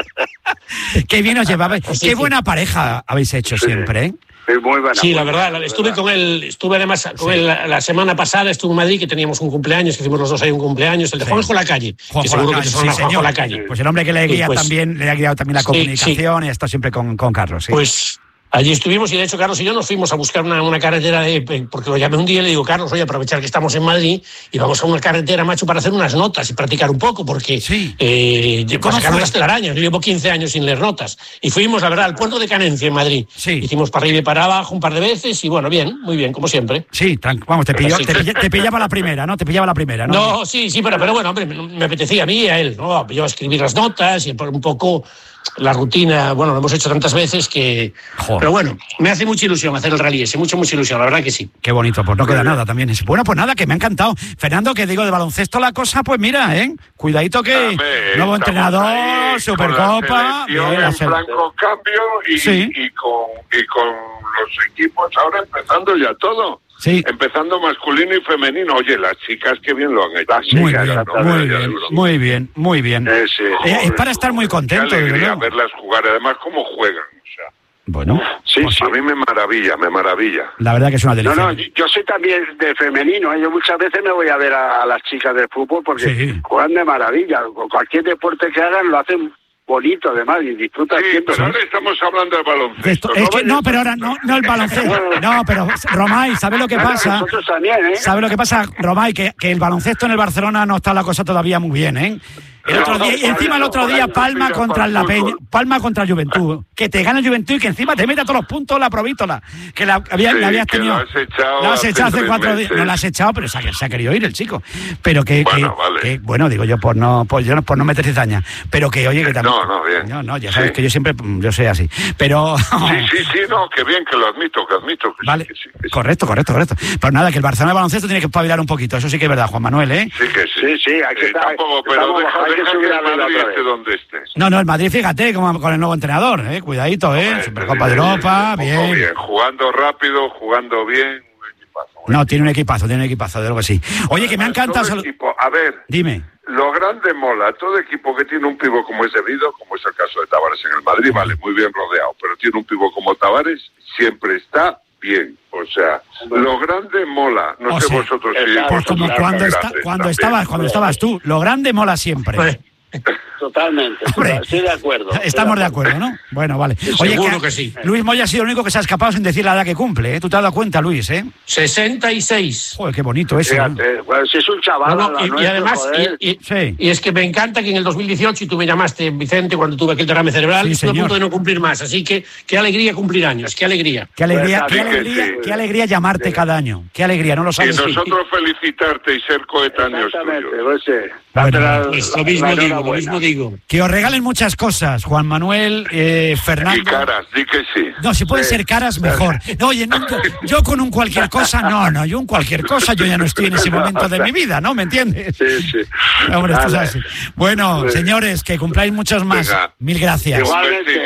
Qué bien os llevabais, pues sí, qué sí. buena pareja habéis hecho sí. siempre, ¿eh?
Muy buena,
sí, la
muy
verdad,
buena,
estuve
verdad.
con él, estuve además con
sí.
él la, la semana pasada, estuve en Madrid, que teníamos un cumpleaños, que hicimos los dos ahí un cumpleaños, el de sí. Juanjo Lacalle,
Juanjo
que seguro
Lacalle,
que te suena
sí,
Juanjo Lacalle.
Pues el hombre que le guía
pues,
también, le ha guiado también la comunicación
sí, sí.
y está siempre con, con Carlos. ¿Sí?
Pues allí estuvimos y de hecho Carlos y yo nos fuimos a buscar una, una carretera, de, porque lo llamé un día y le digo, Carlos, voy a aprovechar que estamos en Madrid y vamos a una carretera, macho, para hacer unas notas y practicar un poco, porque
sí.
eh, para sacar las telarañas, yo llevo quince años sin leer notas. Y fuimos, la verdad, al puerto de Canencia en Madrid.
Sí.
Hicimos para arriba y para abajo un par de veces y bueno, bien, muy bien, como siempre.
Sí, vamos, te, pilló, te, pillaba, te pillaba la primera, ¿no? Te pillaba la primera, ¿no?
No, sí, sí, pero, pero bueno, hombre, me apetecía a mí y a él, ¿no? Yo a escribir las notas y un poco la rutina, bueno, lo hemos hecho tantas veces que... Joder. Pero bueno, me hace mucha ilusión hacer el rally ese, mucha, mucha ilusión, la verdad que sí.
Qué bonito, pues no queda nada también. Bueno, pues nada, que me ha encantado. Fernando, que digo, de baloncesto la cosa, pues mira, ¿eh? Cuidadito que...
Dame,
nuevo entrenador, Supercopa...
Bien, en franco cambio y, sí. y, con, y con los equipos ahora empezando ya todo.
Sí.
Empezando masculino y femenino. Oye, las chicas qué bien lo han hecho.
Muy
chicas,
bien,
¿no?
muy bien, muy bien, muy bien.
Eh, sí,
eh, es para estar muy contento.
Qué alegría verlas jugar, además cómo juegan. O sea.
Bueno,
sí, pues sí, a mí me maravilla, me maravilla.
La verdad que es una delicia.
No, no, yo soy también de femenino, ¿eh? Yo muchas veces me voy a ver a, a las chicas del fútbol porque sí. juegan de maravilla. Cualquier deporte que hagan lo hacen bonito además y disfruta
sí,
siempre.
Pero ahora estamos hablando de baloncesto.
Esto,
¿no?
Es que, no, pero ahora no, no el baloncesto. No, pero Romay, ¿sabes lo que pasa?
Nosotros también, ¿eh?
¿Sabes lo que pasa, Romay? Que, que el baloncesto en el Barcelona no está la cosa todavía muy bien, ¿eh? El otro día, y encima el otro día Palma contra la Peña, Palma contra el Juventud, que te gana el Juventud y que encima te meta todos los puntos la provítola, que la, había,
sí,
la habías tenido.
La has echado,
la has echado hace, hace cuatro
días.
No la has echado, pero se ha, se ha querido ir el chico. Pero que,
bueno,
que,
vale.
que bueno, digo yo por no, por, yo no, por no meter cizaña. Pero que oye que también.
No, no, bien.
No, no, ya sabes
sí.
que yo siempre, yo soy así. Pero.
Sí, sí, sí, no, que bien, que lo admito, que admito. Que
vale,
sí, que sí, que sí.
correcto, correcto, correcto. Pero nada, que el Barcelona de baloncesto tiene que espabilar un poquito. Eso sí que es verdad, Juan Manuel, ¿eh?
Sí, que sí.
Sí, sí, hay que
eh,
estar.
Tampoco, pero deja,
hay que
deja
subir
que
a
el
la
Madrid
otra
esté
vez.
donde estés.
No, no, el Madrid, fíjate, como con el nuevo entrenador, ¿eh? Cuidadito, ¿eh?
Hombre,
Supercopa
sí,
de Europa,
sí,
bien.
bien. Jugando rápido, jugando bien. Un equipazo, un
no, tiene un equipazo, tiene un equipazo, de algo así. Oye, que me ha encantado.
Todo equipo, a ver.
Dime.
Lo grande mola, todo equipo que tiene un pivo como es debido, como es el caso de Tavares en el Madrid, vale, muy bien rodeado, pero tiene un pivo como Tavares, siempre está bien. O sea, lo grande mola. No
o
sé
sea,
vosotros si...
Pues
vosotros
como cuando, está, cuando, estabas, cuando estabas tú, lo grande mola siempre.
Pues,
Totalmente, Hombre, estoy de acuerdo.
Estamos de acuerdo, ¿no? Bueno, vale.
Oye, seguro que, que sí.
Luis Moya ha sido el único que se ha escapado sin decir la edad que cumple, ¿eh? ¿Tú te has dado cuenta, Luis, eh?
sesenta y seis.
Joder, qué bonito eso.
Fíjate, ¿no? Bueno, si es un chaval.
No, no, y, nuestro, y además, y, y, sí. y es que me encanta que en el dos mil dieciocho, y tú me llamaste, Vicente, cuando tuve aquel derrame cerebral, sí, estuve a punto de no cumplir más. Así que qué alegría cumplir años, qué alegría.
Qué alegría,
pues,
qué alegría, sí. qué alegría llamarte sí. cada año. Qué alegría, no lo sabes.
Y nosotros felicitarte y ser coetáneos tuyos.
Pues, sí.
Bueno,
la,
lo mismo
la
digo, lo mismo digo.
Que os regalen muchas cosas, Juan Manuel, eh, Fernando.
Y caras, di que sí.
No, si pueden sí. ser caras, mejor. No, oye, no, yo con un cualquier cosa, no, no, yo un cualquier cosa, yo ya no estoy en ese momento de mi vida, ¿no? ¿Me entiendes?
Sí, sí.
Hombre, esto es así. Bueno, sí. señores, que cumpláis muchos más. Venga. Mil gracias.
Igualmente.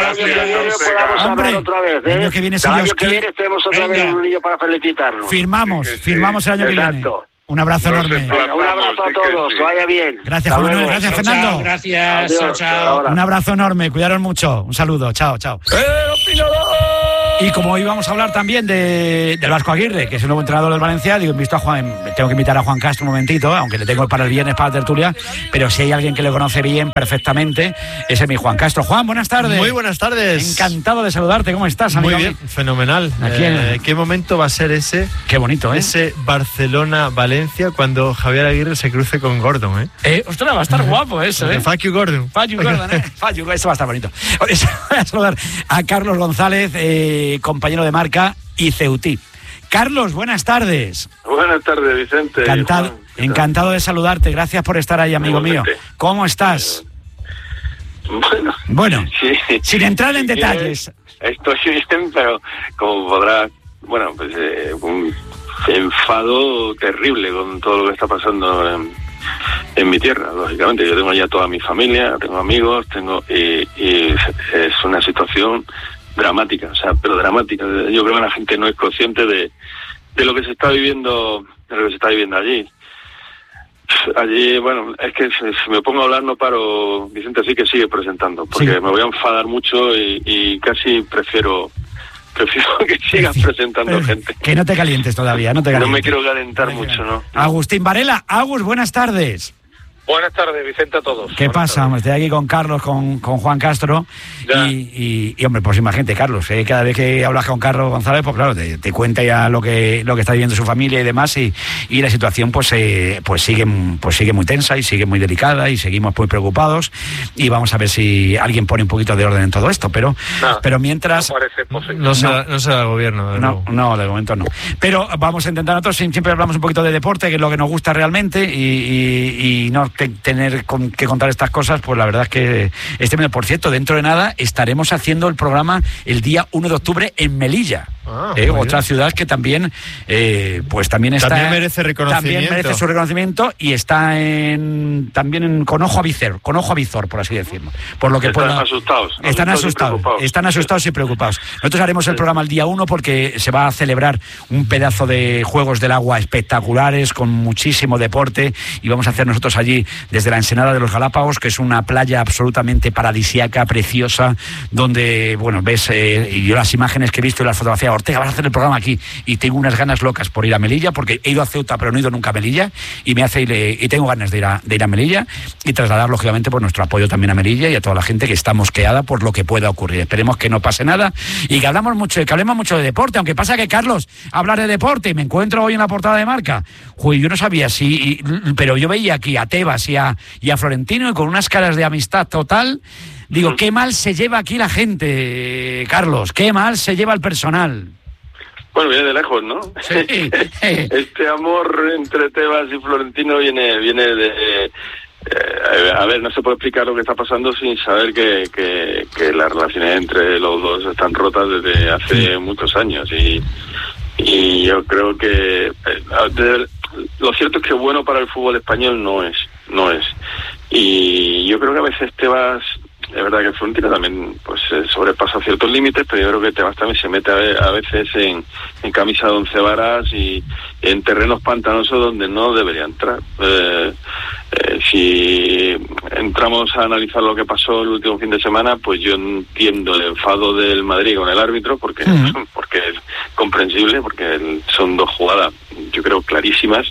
Gracias.
Hombre,
otra vez, ¿eh?
el año que viene, si
el
Dios
año que
quiere,
viene tenemos otra
venga.
vez un niño para felicitarnos.
Firmamos, sí, sí. firmamos el año
Exacto.
que viene. Un abrazo
Nos
enorme.
Venga, un abrazo a todos, que vaya bien.
Gracias, Juan Manuel, gracias,
chao,
Fernando.
Chao, gracias,
Adiós,
chao, chao.
Un abrazo enorme, cuidaros mucho. Un saludo, chao, chao. Y como hoy vamos a hablar también de, del Vasco Aguirre, que es el nuevo entrenador del Valencia, digo, visto a Juan, tengo que invitar a Juan Castro un momentito, aunque le tengo para el viernes para la tertulia, pero si hay alguien que le conoce bien, perfectamente, ese es mi Juan Castro. Juan, buenas tardes.
Muy buenas tardes.
Encantado de saludarte, ¿cómo estás, amigo?
Muy bien, fenomenal. Eh, ¿Qué momento va a ser ese?
Qué bonito, ¿eh?
Ese Barcelona-Valencia cuando Javier Aguirre se cruce con Gordon, ¿eh?
Eh, ostras, va a estar guapo eso, ¿eh?
Fuck you, Gordon.
Fuck you, Gordon, ¿eh? Fuck you, eso va a estar bonito. Voy a saludar a Carlos González, eh, compañero de marca y Ceutí. Carlos, buenas tardes.
Buenas tardes, Vicente.
Encantado, Encantado de saludarte. Gracias por estar ahí, amigo mío. ¿Cómo estás?
Bueno,
bueno
sí,
sin entrar en
sí,
detalles.
Estoy bien, pero como podrás, bueno, pues eh, un enfado terrible con todo lo que está pasando en, en mi tierra, lógicamente. Yo tengo ya toda mi familia, tengo amigos, tengo y, y es una situación dramática, o sea, pero dramática. Yo creo que la gente no es consciente de, de lo que se está viviendo, de lo que se está viviendo allí. Allí, bueno, es que si, si me pongo a hablar no paro, Vicente, así que sigue presentando, porque sí. me voy a enfadar mucho y, y casi prefiero prefiero que sigas presentando
pero,
gente.
Que no te calientes todavía, no te calientes.
No me quiero calentar no mucho, ¿no?
Agustín Varela, Agus, buenas tardes.
Buenas tardes, Vicente, a todos.
¿Qué
Buenas
pasa?
tardes.
Estoy aquí con Carlos, con, con Juan Castro y, y, y, hombre, pues imagínate, Carlos, ¿eh? Cada vez que hablas con Carlos González, pues claro, te, te cuenta ya lo que lo que está viviendo su familia y demás y, y la situación pues eh, pues sigue pues sigue muy tensa y sigue muy delicada y seguimos muy preocupados y vamos a ver si alguien pone un poquito de orden en todo esto, pero
Nada,
pero mientras...
No parece posible.
No será, no será el gobierno.
No, no, no, de momento no. Pero vamos a intentar nosotros, siempre hablamos un poquito de deporte, que es lo que nos gusta realmente y, y, y no te, tener... Con que contar estas cosas, pues la verdad es que este mes, por cierto, dentro de nada estaremos haciendo el programa el día uno de octubre en Melilla. Ah, eh, otra ciudad que también eh, pues también está
también merece reconocimiento,
también merece su reconocimiento y está en también en, con ojo a visor, con ojo a visor, por así decirlo, por lo que
están
pueda,
asustados
están asustados, asustados están asustados y preocupados. Nosotros haremos el programa el día uno porque se va a celebrar un pedazo de Juegos del Agua espectaculares con muchísimo deporte y vamos a hacer nosotros allí desde la Ensenada de los Galápagos, que es una playa absolutamente paradisíaca, preciosa, donde, bueno, ves, eh, y yo las imágenes que he visto y las fotografías, Ortega, vas a hacer el programa aquí, y tengo unas ganas locas por ir a Melilla, porque he ido a Ceuta, pero no he ido nunca a Melilla, y me hace ir, y tengo ganas de ir a, de ir a Melilla, y trasladar, lógicamente, pues nuestro apoyo también a Melilla y a toda la gente que está mosqueada por lo que pueda ocurrir. Esperemos que no pase nada, y que hablamos mucho, que hablemos mucho de deporte, aunque pasa que, Carlos, hablar de deporte, y me encuentro hoy en la portada de Marca, uy, yo no sabía si, y, pero yo veía aquí a Tebas y a, y a Florentino y con unas caras de amistad total. Digo, qué mal se lleva aquí la gente, Carlos, qué mal se lleva el personal.
Bueno, viene de lejos, ¿no?
Sí.
Este amor entre Tebas y Florentino viene viene de... Eh, a ver, no se puede explicar lo que está pasando sin saber que, que, que las relaciones entre los dos están rotas desde hace muchos años y, y yo creo que... Eh, de, lo cierto es que bueno para el fútbol español no es, no es. Y yo creo que a veces Tebas, es verdad que Florentino también pues sobrepasa ciertos límites, pero yo creo que Tebas también se mete a, a veces en, en camisa de once varas y en terrenos pantanosos donde no debería entrar. Eh, eh, si entramos a analizar lo que pasó el último fin de semana, pues yo entiendo el enfado del Madrid con el árbitro, porque, uh-huh. porque es comprensible, porque son dos jugadas, yo creo, clarísimas.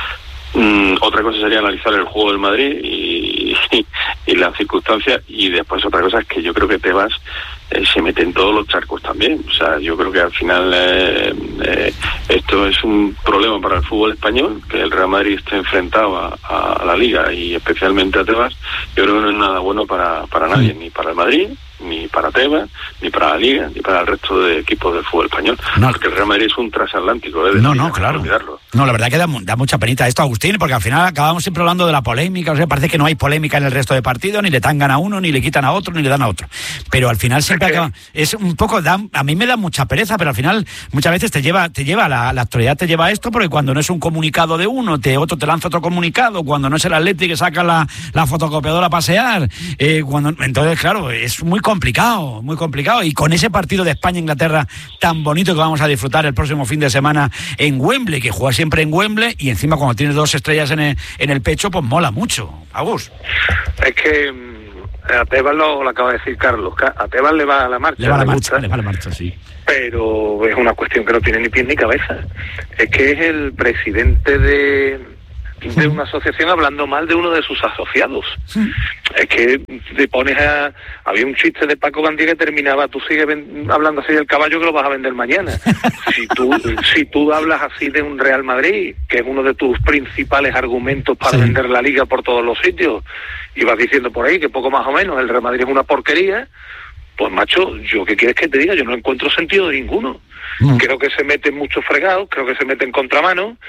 Mm, otra cosa sería analizar el juego del Madrid y, y, y las circunstancias, y después otra cosa es que yo creo que Tebas eh, se mete en todos los charcos también. O sea, yo creo que al final eh, eh, esto es un problema para el fútbol español, que el Real Madrid esté enfrentado a, a, a la Liga y especialmente a Tebas. Yo creo que no es nada bueno para, para nadie, ni para el Madrid, ni para Tebas, ni para la Liga, ni para el resto de equipos del fútbol español. No, porque el Real Madrid es un transatlántico. ¿eh?
No, no, claro. No, la verdad que da, da mucha penita esto, Agustín, porque al final acabamos siempre hablando de la polémica. O sea, parece que no hay polémica en el resto de partidos, ni le tangan a uno, ni le quitan a otro, ni le dan a otro. Pero al final siempre acaba... Es un poco... Da, a mí me da mucha pereza, pero al final muchas veces te lleva, te lleva la, la actualidad te lleva a esto, porque cuando no es un comunicado de uno, te, otro te lanza otro comunicado, cuando no es el Atleti que saca la, la fotocopiadora a pasear, eh, cuando, entonces, claro, es muy complicado, muy complicado. Y con ese partido de España-Inglaterra tan bonito que vamos a disfrutar el próximo fin de semana en Wembley, que juega siempre en Wembley, y encima cuando tienes dos estrellas en el, en el pecho, pues mola mucho. Agus.
Es que a Tebas lo, lo acaba de decir Carlos, a Tebas le va a la marcha.
Le va a la marcha, le va a la marcha, sí.
Pero es una cuestión que no tiene ni pies ni cabeza. Es que es el presidente de... de una asociación hablando mal de uno de sus asociados. Sí. Es que te pones a... Había un chiste de Paco Gandía que terminaba, tú sigues ven... hablando así del caballo que lo vas a vender mañana. Si tú si tú hablas así de un Real Madrid, que es uno de tus principales argumentos para sí. vender la Liga por todos los sitios, y vas diciendo por ahí que poco más o menos el Real Madrid es una porquería, pues macho, yo qué quieres que te diga, yo no encuentro sentido de ninguno. Mm. Creo que se mete en muchos fregados, creo que se mete en contramano,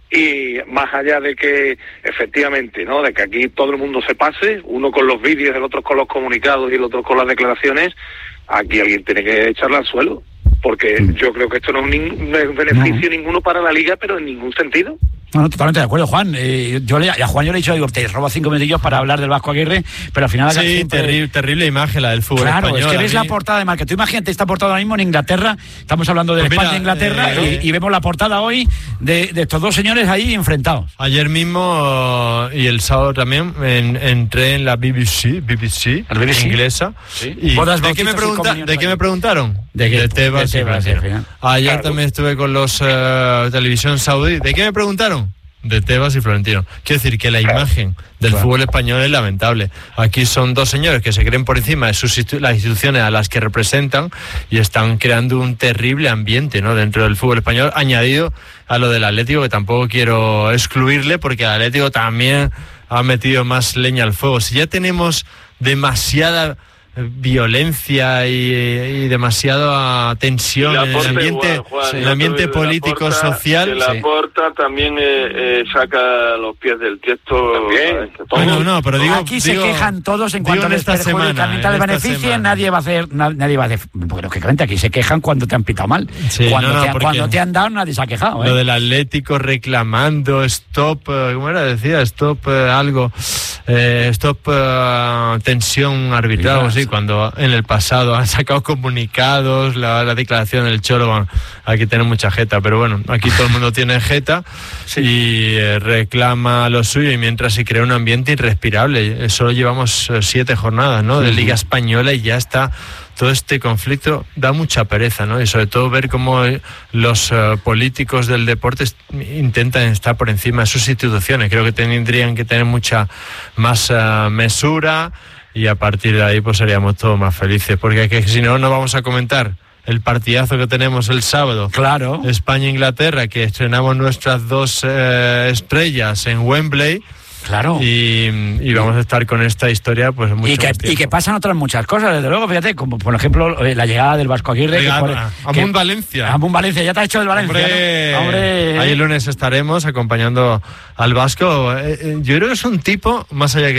Y más allá de que, efectivamente, ¿no?, de que aquí todo el mundo se pase, uno con los vídeos, el otro con los comunicados y el otro con las declaraciones, aquí alguien tiene que echarla al suelo, porque yo creo que esto no es, nin- no es beneficio no. ninguno para la Liga, pero en ningún sentido.
No, no, totalmente de acuerdo, Juan. Eh, yo le, a Juan yo le he dicho, digo, te robo cinco minutillos para hablar del Vasco Aguirre, pero al final...
Sí,
siempre...
terrible, terrible imagen la del fútbol
claro,
español.
Claro, es que ves
mí...
la portada de marca. Tú imagínate esta portada ahora mismo en Inglaterra, estamos hablando de pues España e Inglaterra, eh, y, y vemos la portada hoy de, de estos dos señores ahí enfrentados.
Ayer mismo, y el sábado también, en, entré en la B B C, B B C, B B C? inglesa. ¿Sí? Y ¿De, qué me, pregunta, ¿De qué me preguntaron?
De, qué,
de Tebas
de Tebas,
y Florentino. Ayer claro. también estuve con los uh, televisión saudí. ¿De qué me preguntaron? De Tebas y Florentino. Quiero decir que la imagen del claro. fútbol español es lamentable. Aquí son dos señores que se creen por encima de sus institu- las instituciones a las que representan y están creando un terrible ambiente, ¿no?, dentro del fútbol español, añadido a lo del Atlético, que tampoco quiero excluirle porque el Atlético también ha metido más leña al fuego. Si ya tenemos demasiada violencia y, y demasiada tensión en el ambiente, igual, Juan, sí, el ambiente político
Laporta,
social.
La Laporta sí. también eh, eh, saca los pies del tiesto. También.
Bueno, no, pero digo,
aquí
digo,
se quejan todos en cuanto les perjudica, mientras les beneficien, nadie va a hacer, nadie va a hacer. Bueno, que claramente aquí se quejan cuando te han pitado mal. Sí, cuando, no, no, te, cuando te han dado, nadie se ha quejado. ¿eh?
Lo del Atlético reclamando stop, ¿cómo era? Decía stop eh, algo, eh, stop eh, tensión arbitral, sí, cuando en el pasado han sacado comunicados, la, la declaración del Cholo, bueno, aquí tiene mucha jeta, pero bueno, aquí todo el mundo tiene jeta sí. y eh, reclama lo suyo, y mientras se crea un ambiente irrespirable. Solo llevamos eh, siete jornadas, ¿no?, de Liga Española, y ya está todo este conflicto. Da mucha pereza, ¿no? Y sobre todo ver cómo los uh, políticos del deporte intentan estar por encima de sus instituciones. Creo que tendrían que tener mucha más uh, mesura, y a partir de ahí pues seríamos todos más felices, porque es que si no, no vamos a comentar el partidazo que tenemos el sábado.
Claro.
España-Inglaterra, que estrenamos nuestras dos eh, estrellas en Wembley.
Claro.
Y, y vamos a estar con esta historia pues mucho
y que,
más tiempo.
Y que pasan otras muchas cosas, desde luego, fíjate, como por ejemplo la llegada del Vasco Aguirre.
Llegada, que por, Amun Valencia.
Amun Valencia, ya te has hecho el Valencia.
Hombre,
¿no? Hombre.
Ahí el lunes estaremos acompañando al Vasco. Eh, eh, yo creo que es un tipo, más allá que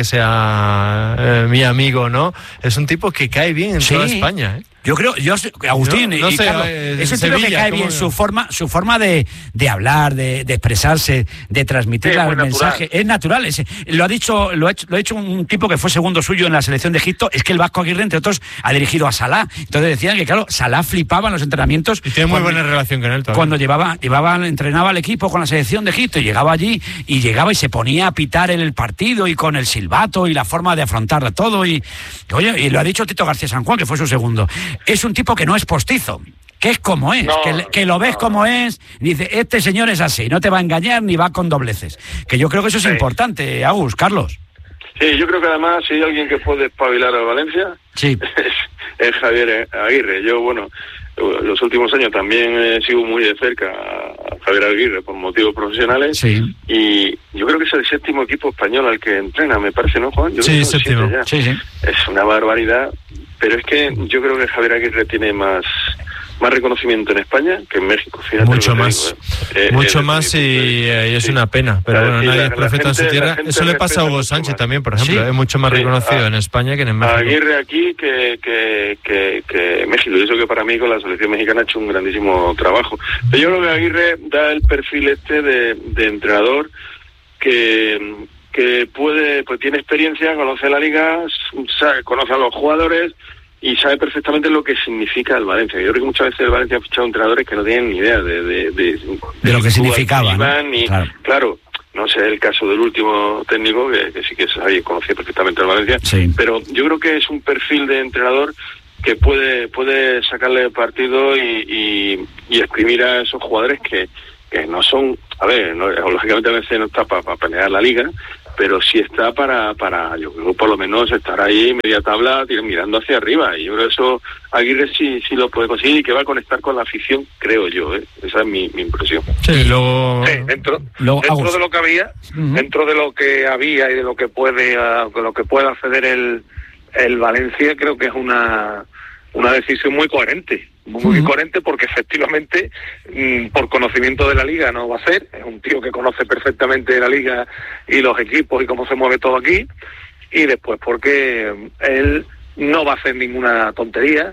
sea eh, mi amigo, ¿no? Es un tipo que cae bien en sí. toda España, ¿eh?
Yo creo, yo Agustín no, no y sé, Carlos, eh, ese tipo que cae bien, su forma, su forma de, de hablar, de, de expresarse, de transmitir sí, el mensaje, natural. es natural. Es, lo ha dicho, lo ha hecho, lo ha hecho un tipo que fue segundo suyo en la selección de Egipto. Es que el Vasco Aguirre, entre otros, ha dirigido a Salah. Entonces decían que claro, Salah flipaba en los entrenamientos.
Y tiene muy cuando, buena relación con él todavía.
Cuando llevaba, llevaba, entrenaba al equipo con la selección de Egipto, y llegaba allí y llegaba y se ponía a pitar el partido y con el silbato y la forma de afrontar todo. Y oye, y lo ha dicho Tito García San Juan, que fue su segundo. Es un tipo que no es postizo, que es como es, no, que, que lo ves no. como es, dice, este señor es así, no te va a engañar ni va con dobleces, que yo creo que eso es sí. importante, Agus, Carlos.
Sí, yo creo que además si hay alguien que puede espabilar a Valencia
sí.
es, es Javier Aguirre. Yo, bueno, los últimos años también he sido muy de cerca a Javier Aguirre por motivos profesionales
sí.
y yo creo que es el séptimo equipo español al que entrena, me parece, ¿no, Juan? Yo
sí, séptimo.
Sí, sí.
Es una barbaridad. Pero es que yo creo que Javier Aguirre tiene más más reconocimiento en España que en México. Fíjate
mucho más,
digo, ¿eh?
mucho
eh,
más
eh,
y,
eh,
y es
sí.
una pena. Pero
claro,
bueno,
sí,
nadie
la,
es profeta
gente,
en su tierra. Eso le pasa a Hugo Sánchez más. También, por ejemplo. ¿Sí? Es mucho más sí. reconocido a, en España que en México.
Aguirre aquí que, que, que, que México. Y eso que para mí con la selección mexicana ha hecho un grandísimo trabajo. Pero yo creo que Aguirre da el perfil este de, de entrenador que... que puede, pues tiene experiencia, conoce la liga, sabe, conoce a los jugadores y sabe perfectamente lo que significa el Valencia. Yo creo que muchas veces el Valencia ha fichado entrenadores que no tienen ni idea de de, de, de,
de lo que significaba, ¿no?
Ni,
claro.
claro, no sé el caso del último técnico, que, que sí que sabía, conocía perfectamente el Valencia,
sí.
pero yo creo que es un perfil de entrenador que puede puede sacarle partido y, y, y exprimir a esos jugadores que, que no son, a ver, no, lógicamente a veces no está para pa pelear la liga, pero sí está para, para yo creo por lo menos estar ahí media tabla mirando hacia arriba, y yo creo que eso Aguirre sí, sí lo puede conseguir y que va a conectar con la afición, creo yo, ¿eh? Esa es mi, mi impresión.
Sí, luego...
sí, dentro,
luego,
dentro de lo que había, uh-huh. dentro de lo que había y de lo que puede, uh, de lo que puede acceder el, el Valencia, creo que es una, una decisión muy coherente. muy uh-huh. coherente, porque efectivamente, mmm, por conocimiento de la liga no va a ser, es un tío que conoce perfectamente la liga y los equipos y cómo se mueve todo aquí, y después porque él no va a hacer ninguna tontería,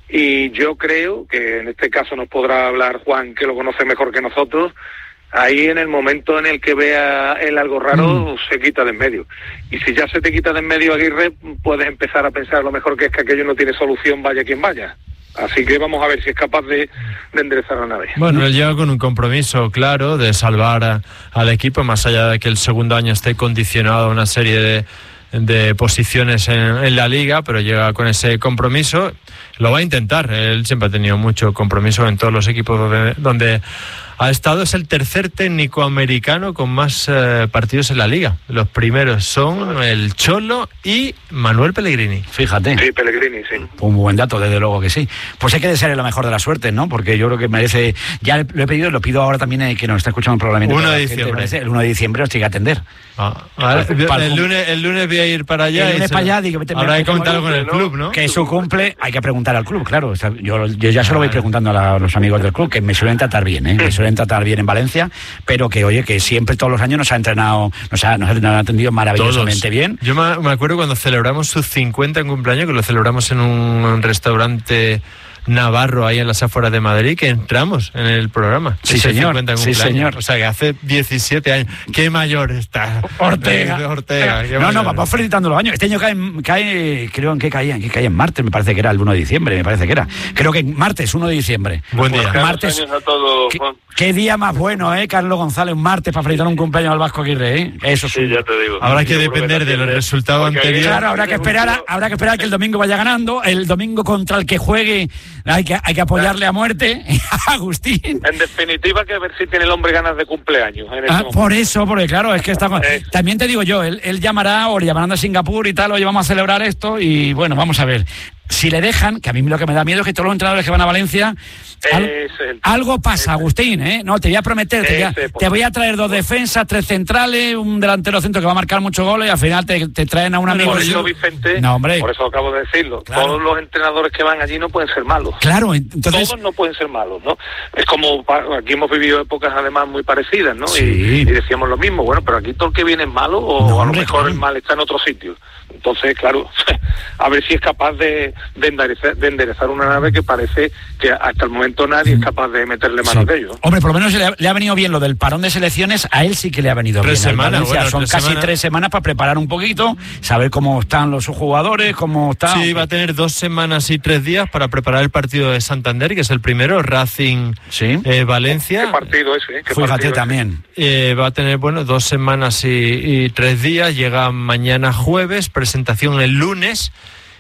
y yo creo que en este caso nos podrá hablar Juan, que lo conoce mejor que nosotros. Ahí en el momento en el que vea él algo raro, mm. se quita de en medio. Y si ya se te quita de en medio Aguirre, puedes empezar a pensar lo mejor que es que aquello no tiene solución, vaya quien vaya. Así que vamos a ver si es capaz de, de enderezar la nave.
Bueno, él llega con un compromiso claro de salvar a, al equipo, más allá de que el segundo año esté condicionado a una serie de, de posiciones en, en la liga, pero llega con ese compromiso. Lo va a intentar. Él siempre ha tenido mucho compromiso en todos los equipos donde... donde ha estado. Es el tercer técnico americano con más eh, partidos en la liga. Los primeros son el Cholo y Manuel Pellegrini.
Fíjate.
Sí, Pellegrini, sí.
Un buen dato, desde luego que sí. Pues hay que desearle la mejor de la suerte, ¿no? Porque yo creo que merece... Ya lo he pedido, lo pido ahora también eh, que nos está escuchando el programa.
uno de diciembre.
El uno de diciembre os tiene que atender.
Ah, ver, el, el, lunes, el lunes voy a ir para allá.
El lunes
se...
para allá, digo,
habrá que comentarlo con el club, ¿no?
Que eso cumple, hay que preguntar al club, claro. O sea, yo, yo ya se lo voy preguntando a, la, a los amigos del club, que me suelen tratar bien, ¿eh? Me suelen tratar bien en Valencia, pero que, oye, que siempre todos los años nos ha entrenado, nos ha, nos ha atendido maravillosamente todos. Bien.
Yo me, me acuerdo cuando celebramos su cincuenta en cumpleaños, que lo celebramos en un restaurante navarro ahí en las afueras de Madrid, que entramos en el programa.
Sí, señor.
Sí, señor. O sea, que hace diecisiete años. ¡Qué mayor está!
Ortega.
Ortega.
No, mayor. No, vamos felicitando los años. Este año cae, cae creo en qué caía, en qué caía en martes, me parece que era el uno de diciembre, me parece que era. Creo que martes, uno de diciembre.
Buen día.
Pues
martes.
A todos,
¿Qué, qué día más bueno, ¿eh? Carlos González, un martes para felicitar un cumpleaños al Vasco Aguirre, ¿eh? Eso
sí, ya te digo.
Habrá que depender del resultado anterior.
Claro, habrá que esperar, a, habrá que esperar que el domingo vaya ganando. El domingo contra el que juegue hay que, hay que apoyarle a muerte a Agustín.
En definitiva, que a ver si tiene el hombre ganas de cumpleaños. En
ah, por eso, porque claro, es que está... Eh. También te digo yo, él, él llamará o le llamarán de Singapur y tal, oye, vamos a celebrar esto y bueno, vamos a ver. Si le dejan, que a mí lo que me da miedo es que todos los entrenadores que van a Valencia... Al, el, algo pasa, Agustín, ¿eh? No, te voy a prometer, te voy a, te voy a traer dos defensas, tres centrales, un delantero centro que va a marcar muchos goles y al final te, te traen a un amigo...
Por eso, Vicente,
no, hombre.
Por eso acabo de decirlo, claro. Todos los entrenadores que van allí no pueden ser malos.
Claro, entonces...
Todos no pueden ser malos, ¿no? Es como, aquí hemos vivido épocas además muy parecidas, ¿no?
Sí.
Y, y decíamos lo mismo, bueno, pero aquí todo el que viene es malo o
no,
a lo
hombre,
mejor
claro.
el mal está en otro sitio. Entonces, claro, a ver si es capaz de, de, enderezar, de enderezar una nave que parece que hasta el momento nadie es capaz de meterle mano
sí.
a ello.
Hombre, por lo menos le ha, le ha venido bien lo del parón de selecciones, a él sí que le ha venido
tres
bien.
Semanas, bueno,
Son
tres
casi
semanas.
tres semanas para preparar un poquito, saber cómo están los jugadores, cómo están...
Sí, va a tener dos semanas y tres días para preparar el partido de Santander, que es el primero, Racing
sí.
eh, Valencia.
¿Qué partido ese? ¿eh? ¿Qué
Fíjate
partido
también.
Eh, va a tener, bueno, dos semanas y, y tres días, llega mañana jueves, presentación el lunes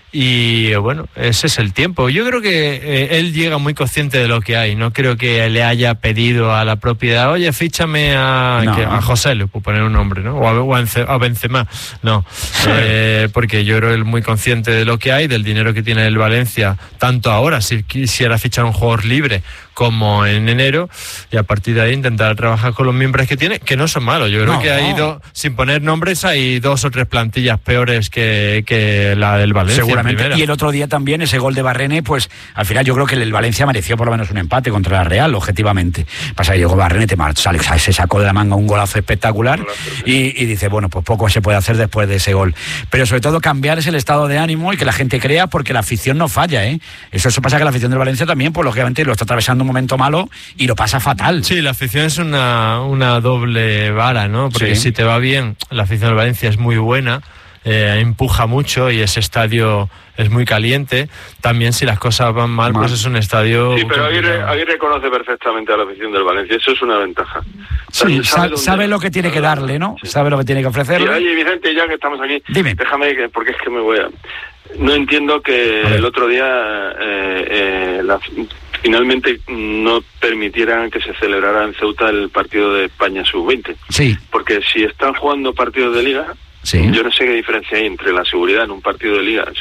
y bueno, ese es el tiempo. Yo creo que eh, él llega muy consciente de lo que hay, no creo que le haya pedido a la propiedad, oye, fíchame a,
no.
que, a José, le puedo poner un nombre, ¿no? O a, o a Benzema, no, eh, porque yo creo que él muy consciente de lo que hay, del dinero que tiene el Valencia, tanto ahora, si quisiera fichar un jugador libre, como en enero, y a partir de ahí intentar trabajar con los miembros que tiene, que no son malos. Yo creo
no,
que hay dos, sin poner nombres, hay dos o tres plantillas peores que, que la del Valencia.
Seguramente. Y el otro día también ese gol de Barrene, pues al final yo creo que el Valencia mereció por lo menos un empate contra la Real, objetivamente. Pasa que llegó Barrene, te sale, se sacó de la manga un golazo espectacular y, y dice, bueno, pues poco se puede hacer después de ese gol. Pero sobre todo cambiar ese el estado de ánimo y que la gente crea, porque la afición no falla, ¿eh? Eso, eso pasa que la afición del Valencia también, pues lógicamente lo está atravesando un momento malo y lo pasa fatal.
Sí, la afición es una, una doble vara, ¿no? Porque sí. Si te va bien, la afición del Valencia es muy buena, eh, empuja mucho y ese estadio es muy caliente. También si las cosas van mal, mal. pues es un estadio...
Sí, pero Aguirre, Aguirre conoce perfectamente a la afición del Valencia, eso es una ventaja.
Sí, sabe, sabe lo que tiene que darle, ¿no? Sí. Sabe lo que tiene que ofrecerle.
Y, oye, Vicente, ya que estamos aquí,
dime.
Déjame, que, porque es que me voy a... No entiendo que el otro día eh, eh, la, finalmente no permitieran que se celebrara en Ceuta el partido de España sub veinte.
Sí.
Porque si están jugando partidos de liga,
sí.
Yo no sé qué diferencia hay entre la seguridad en un partido de liga.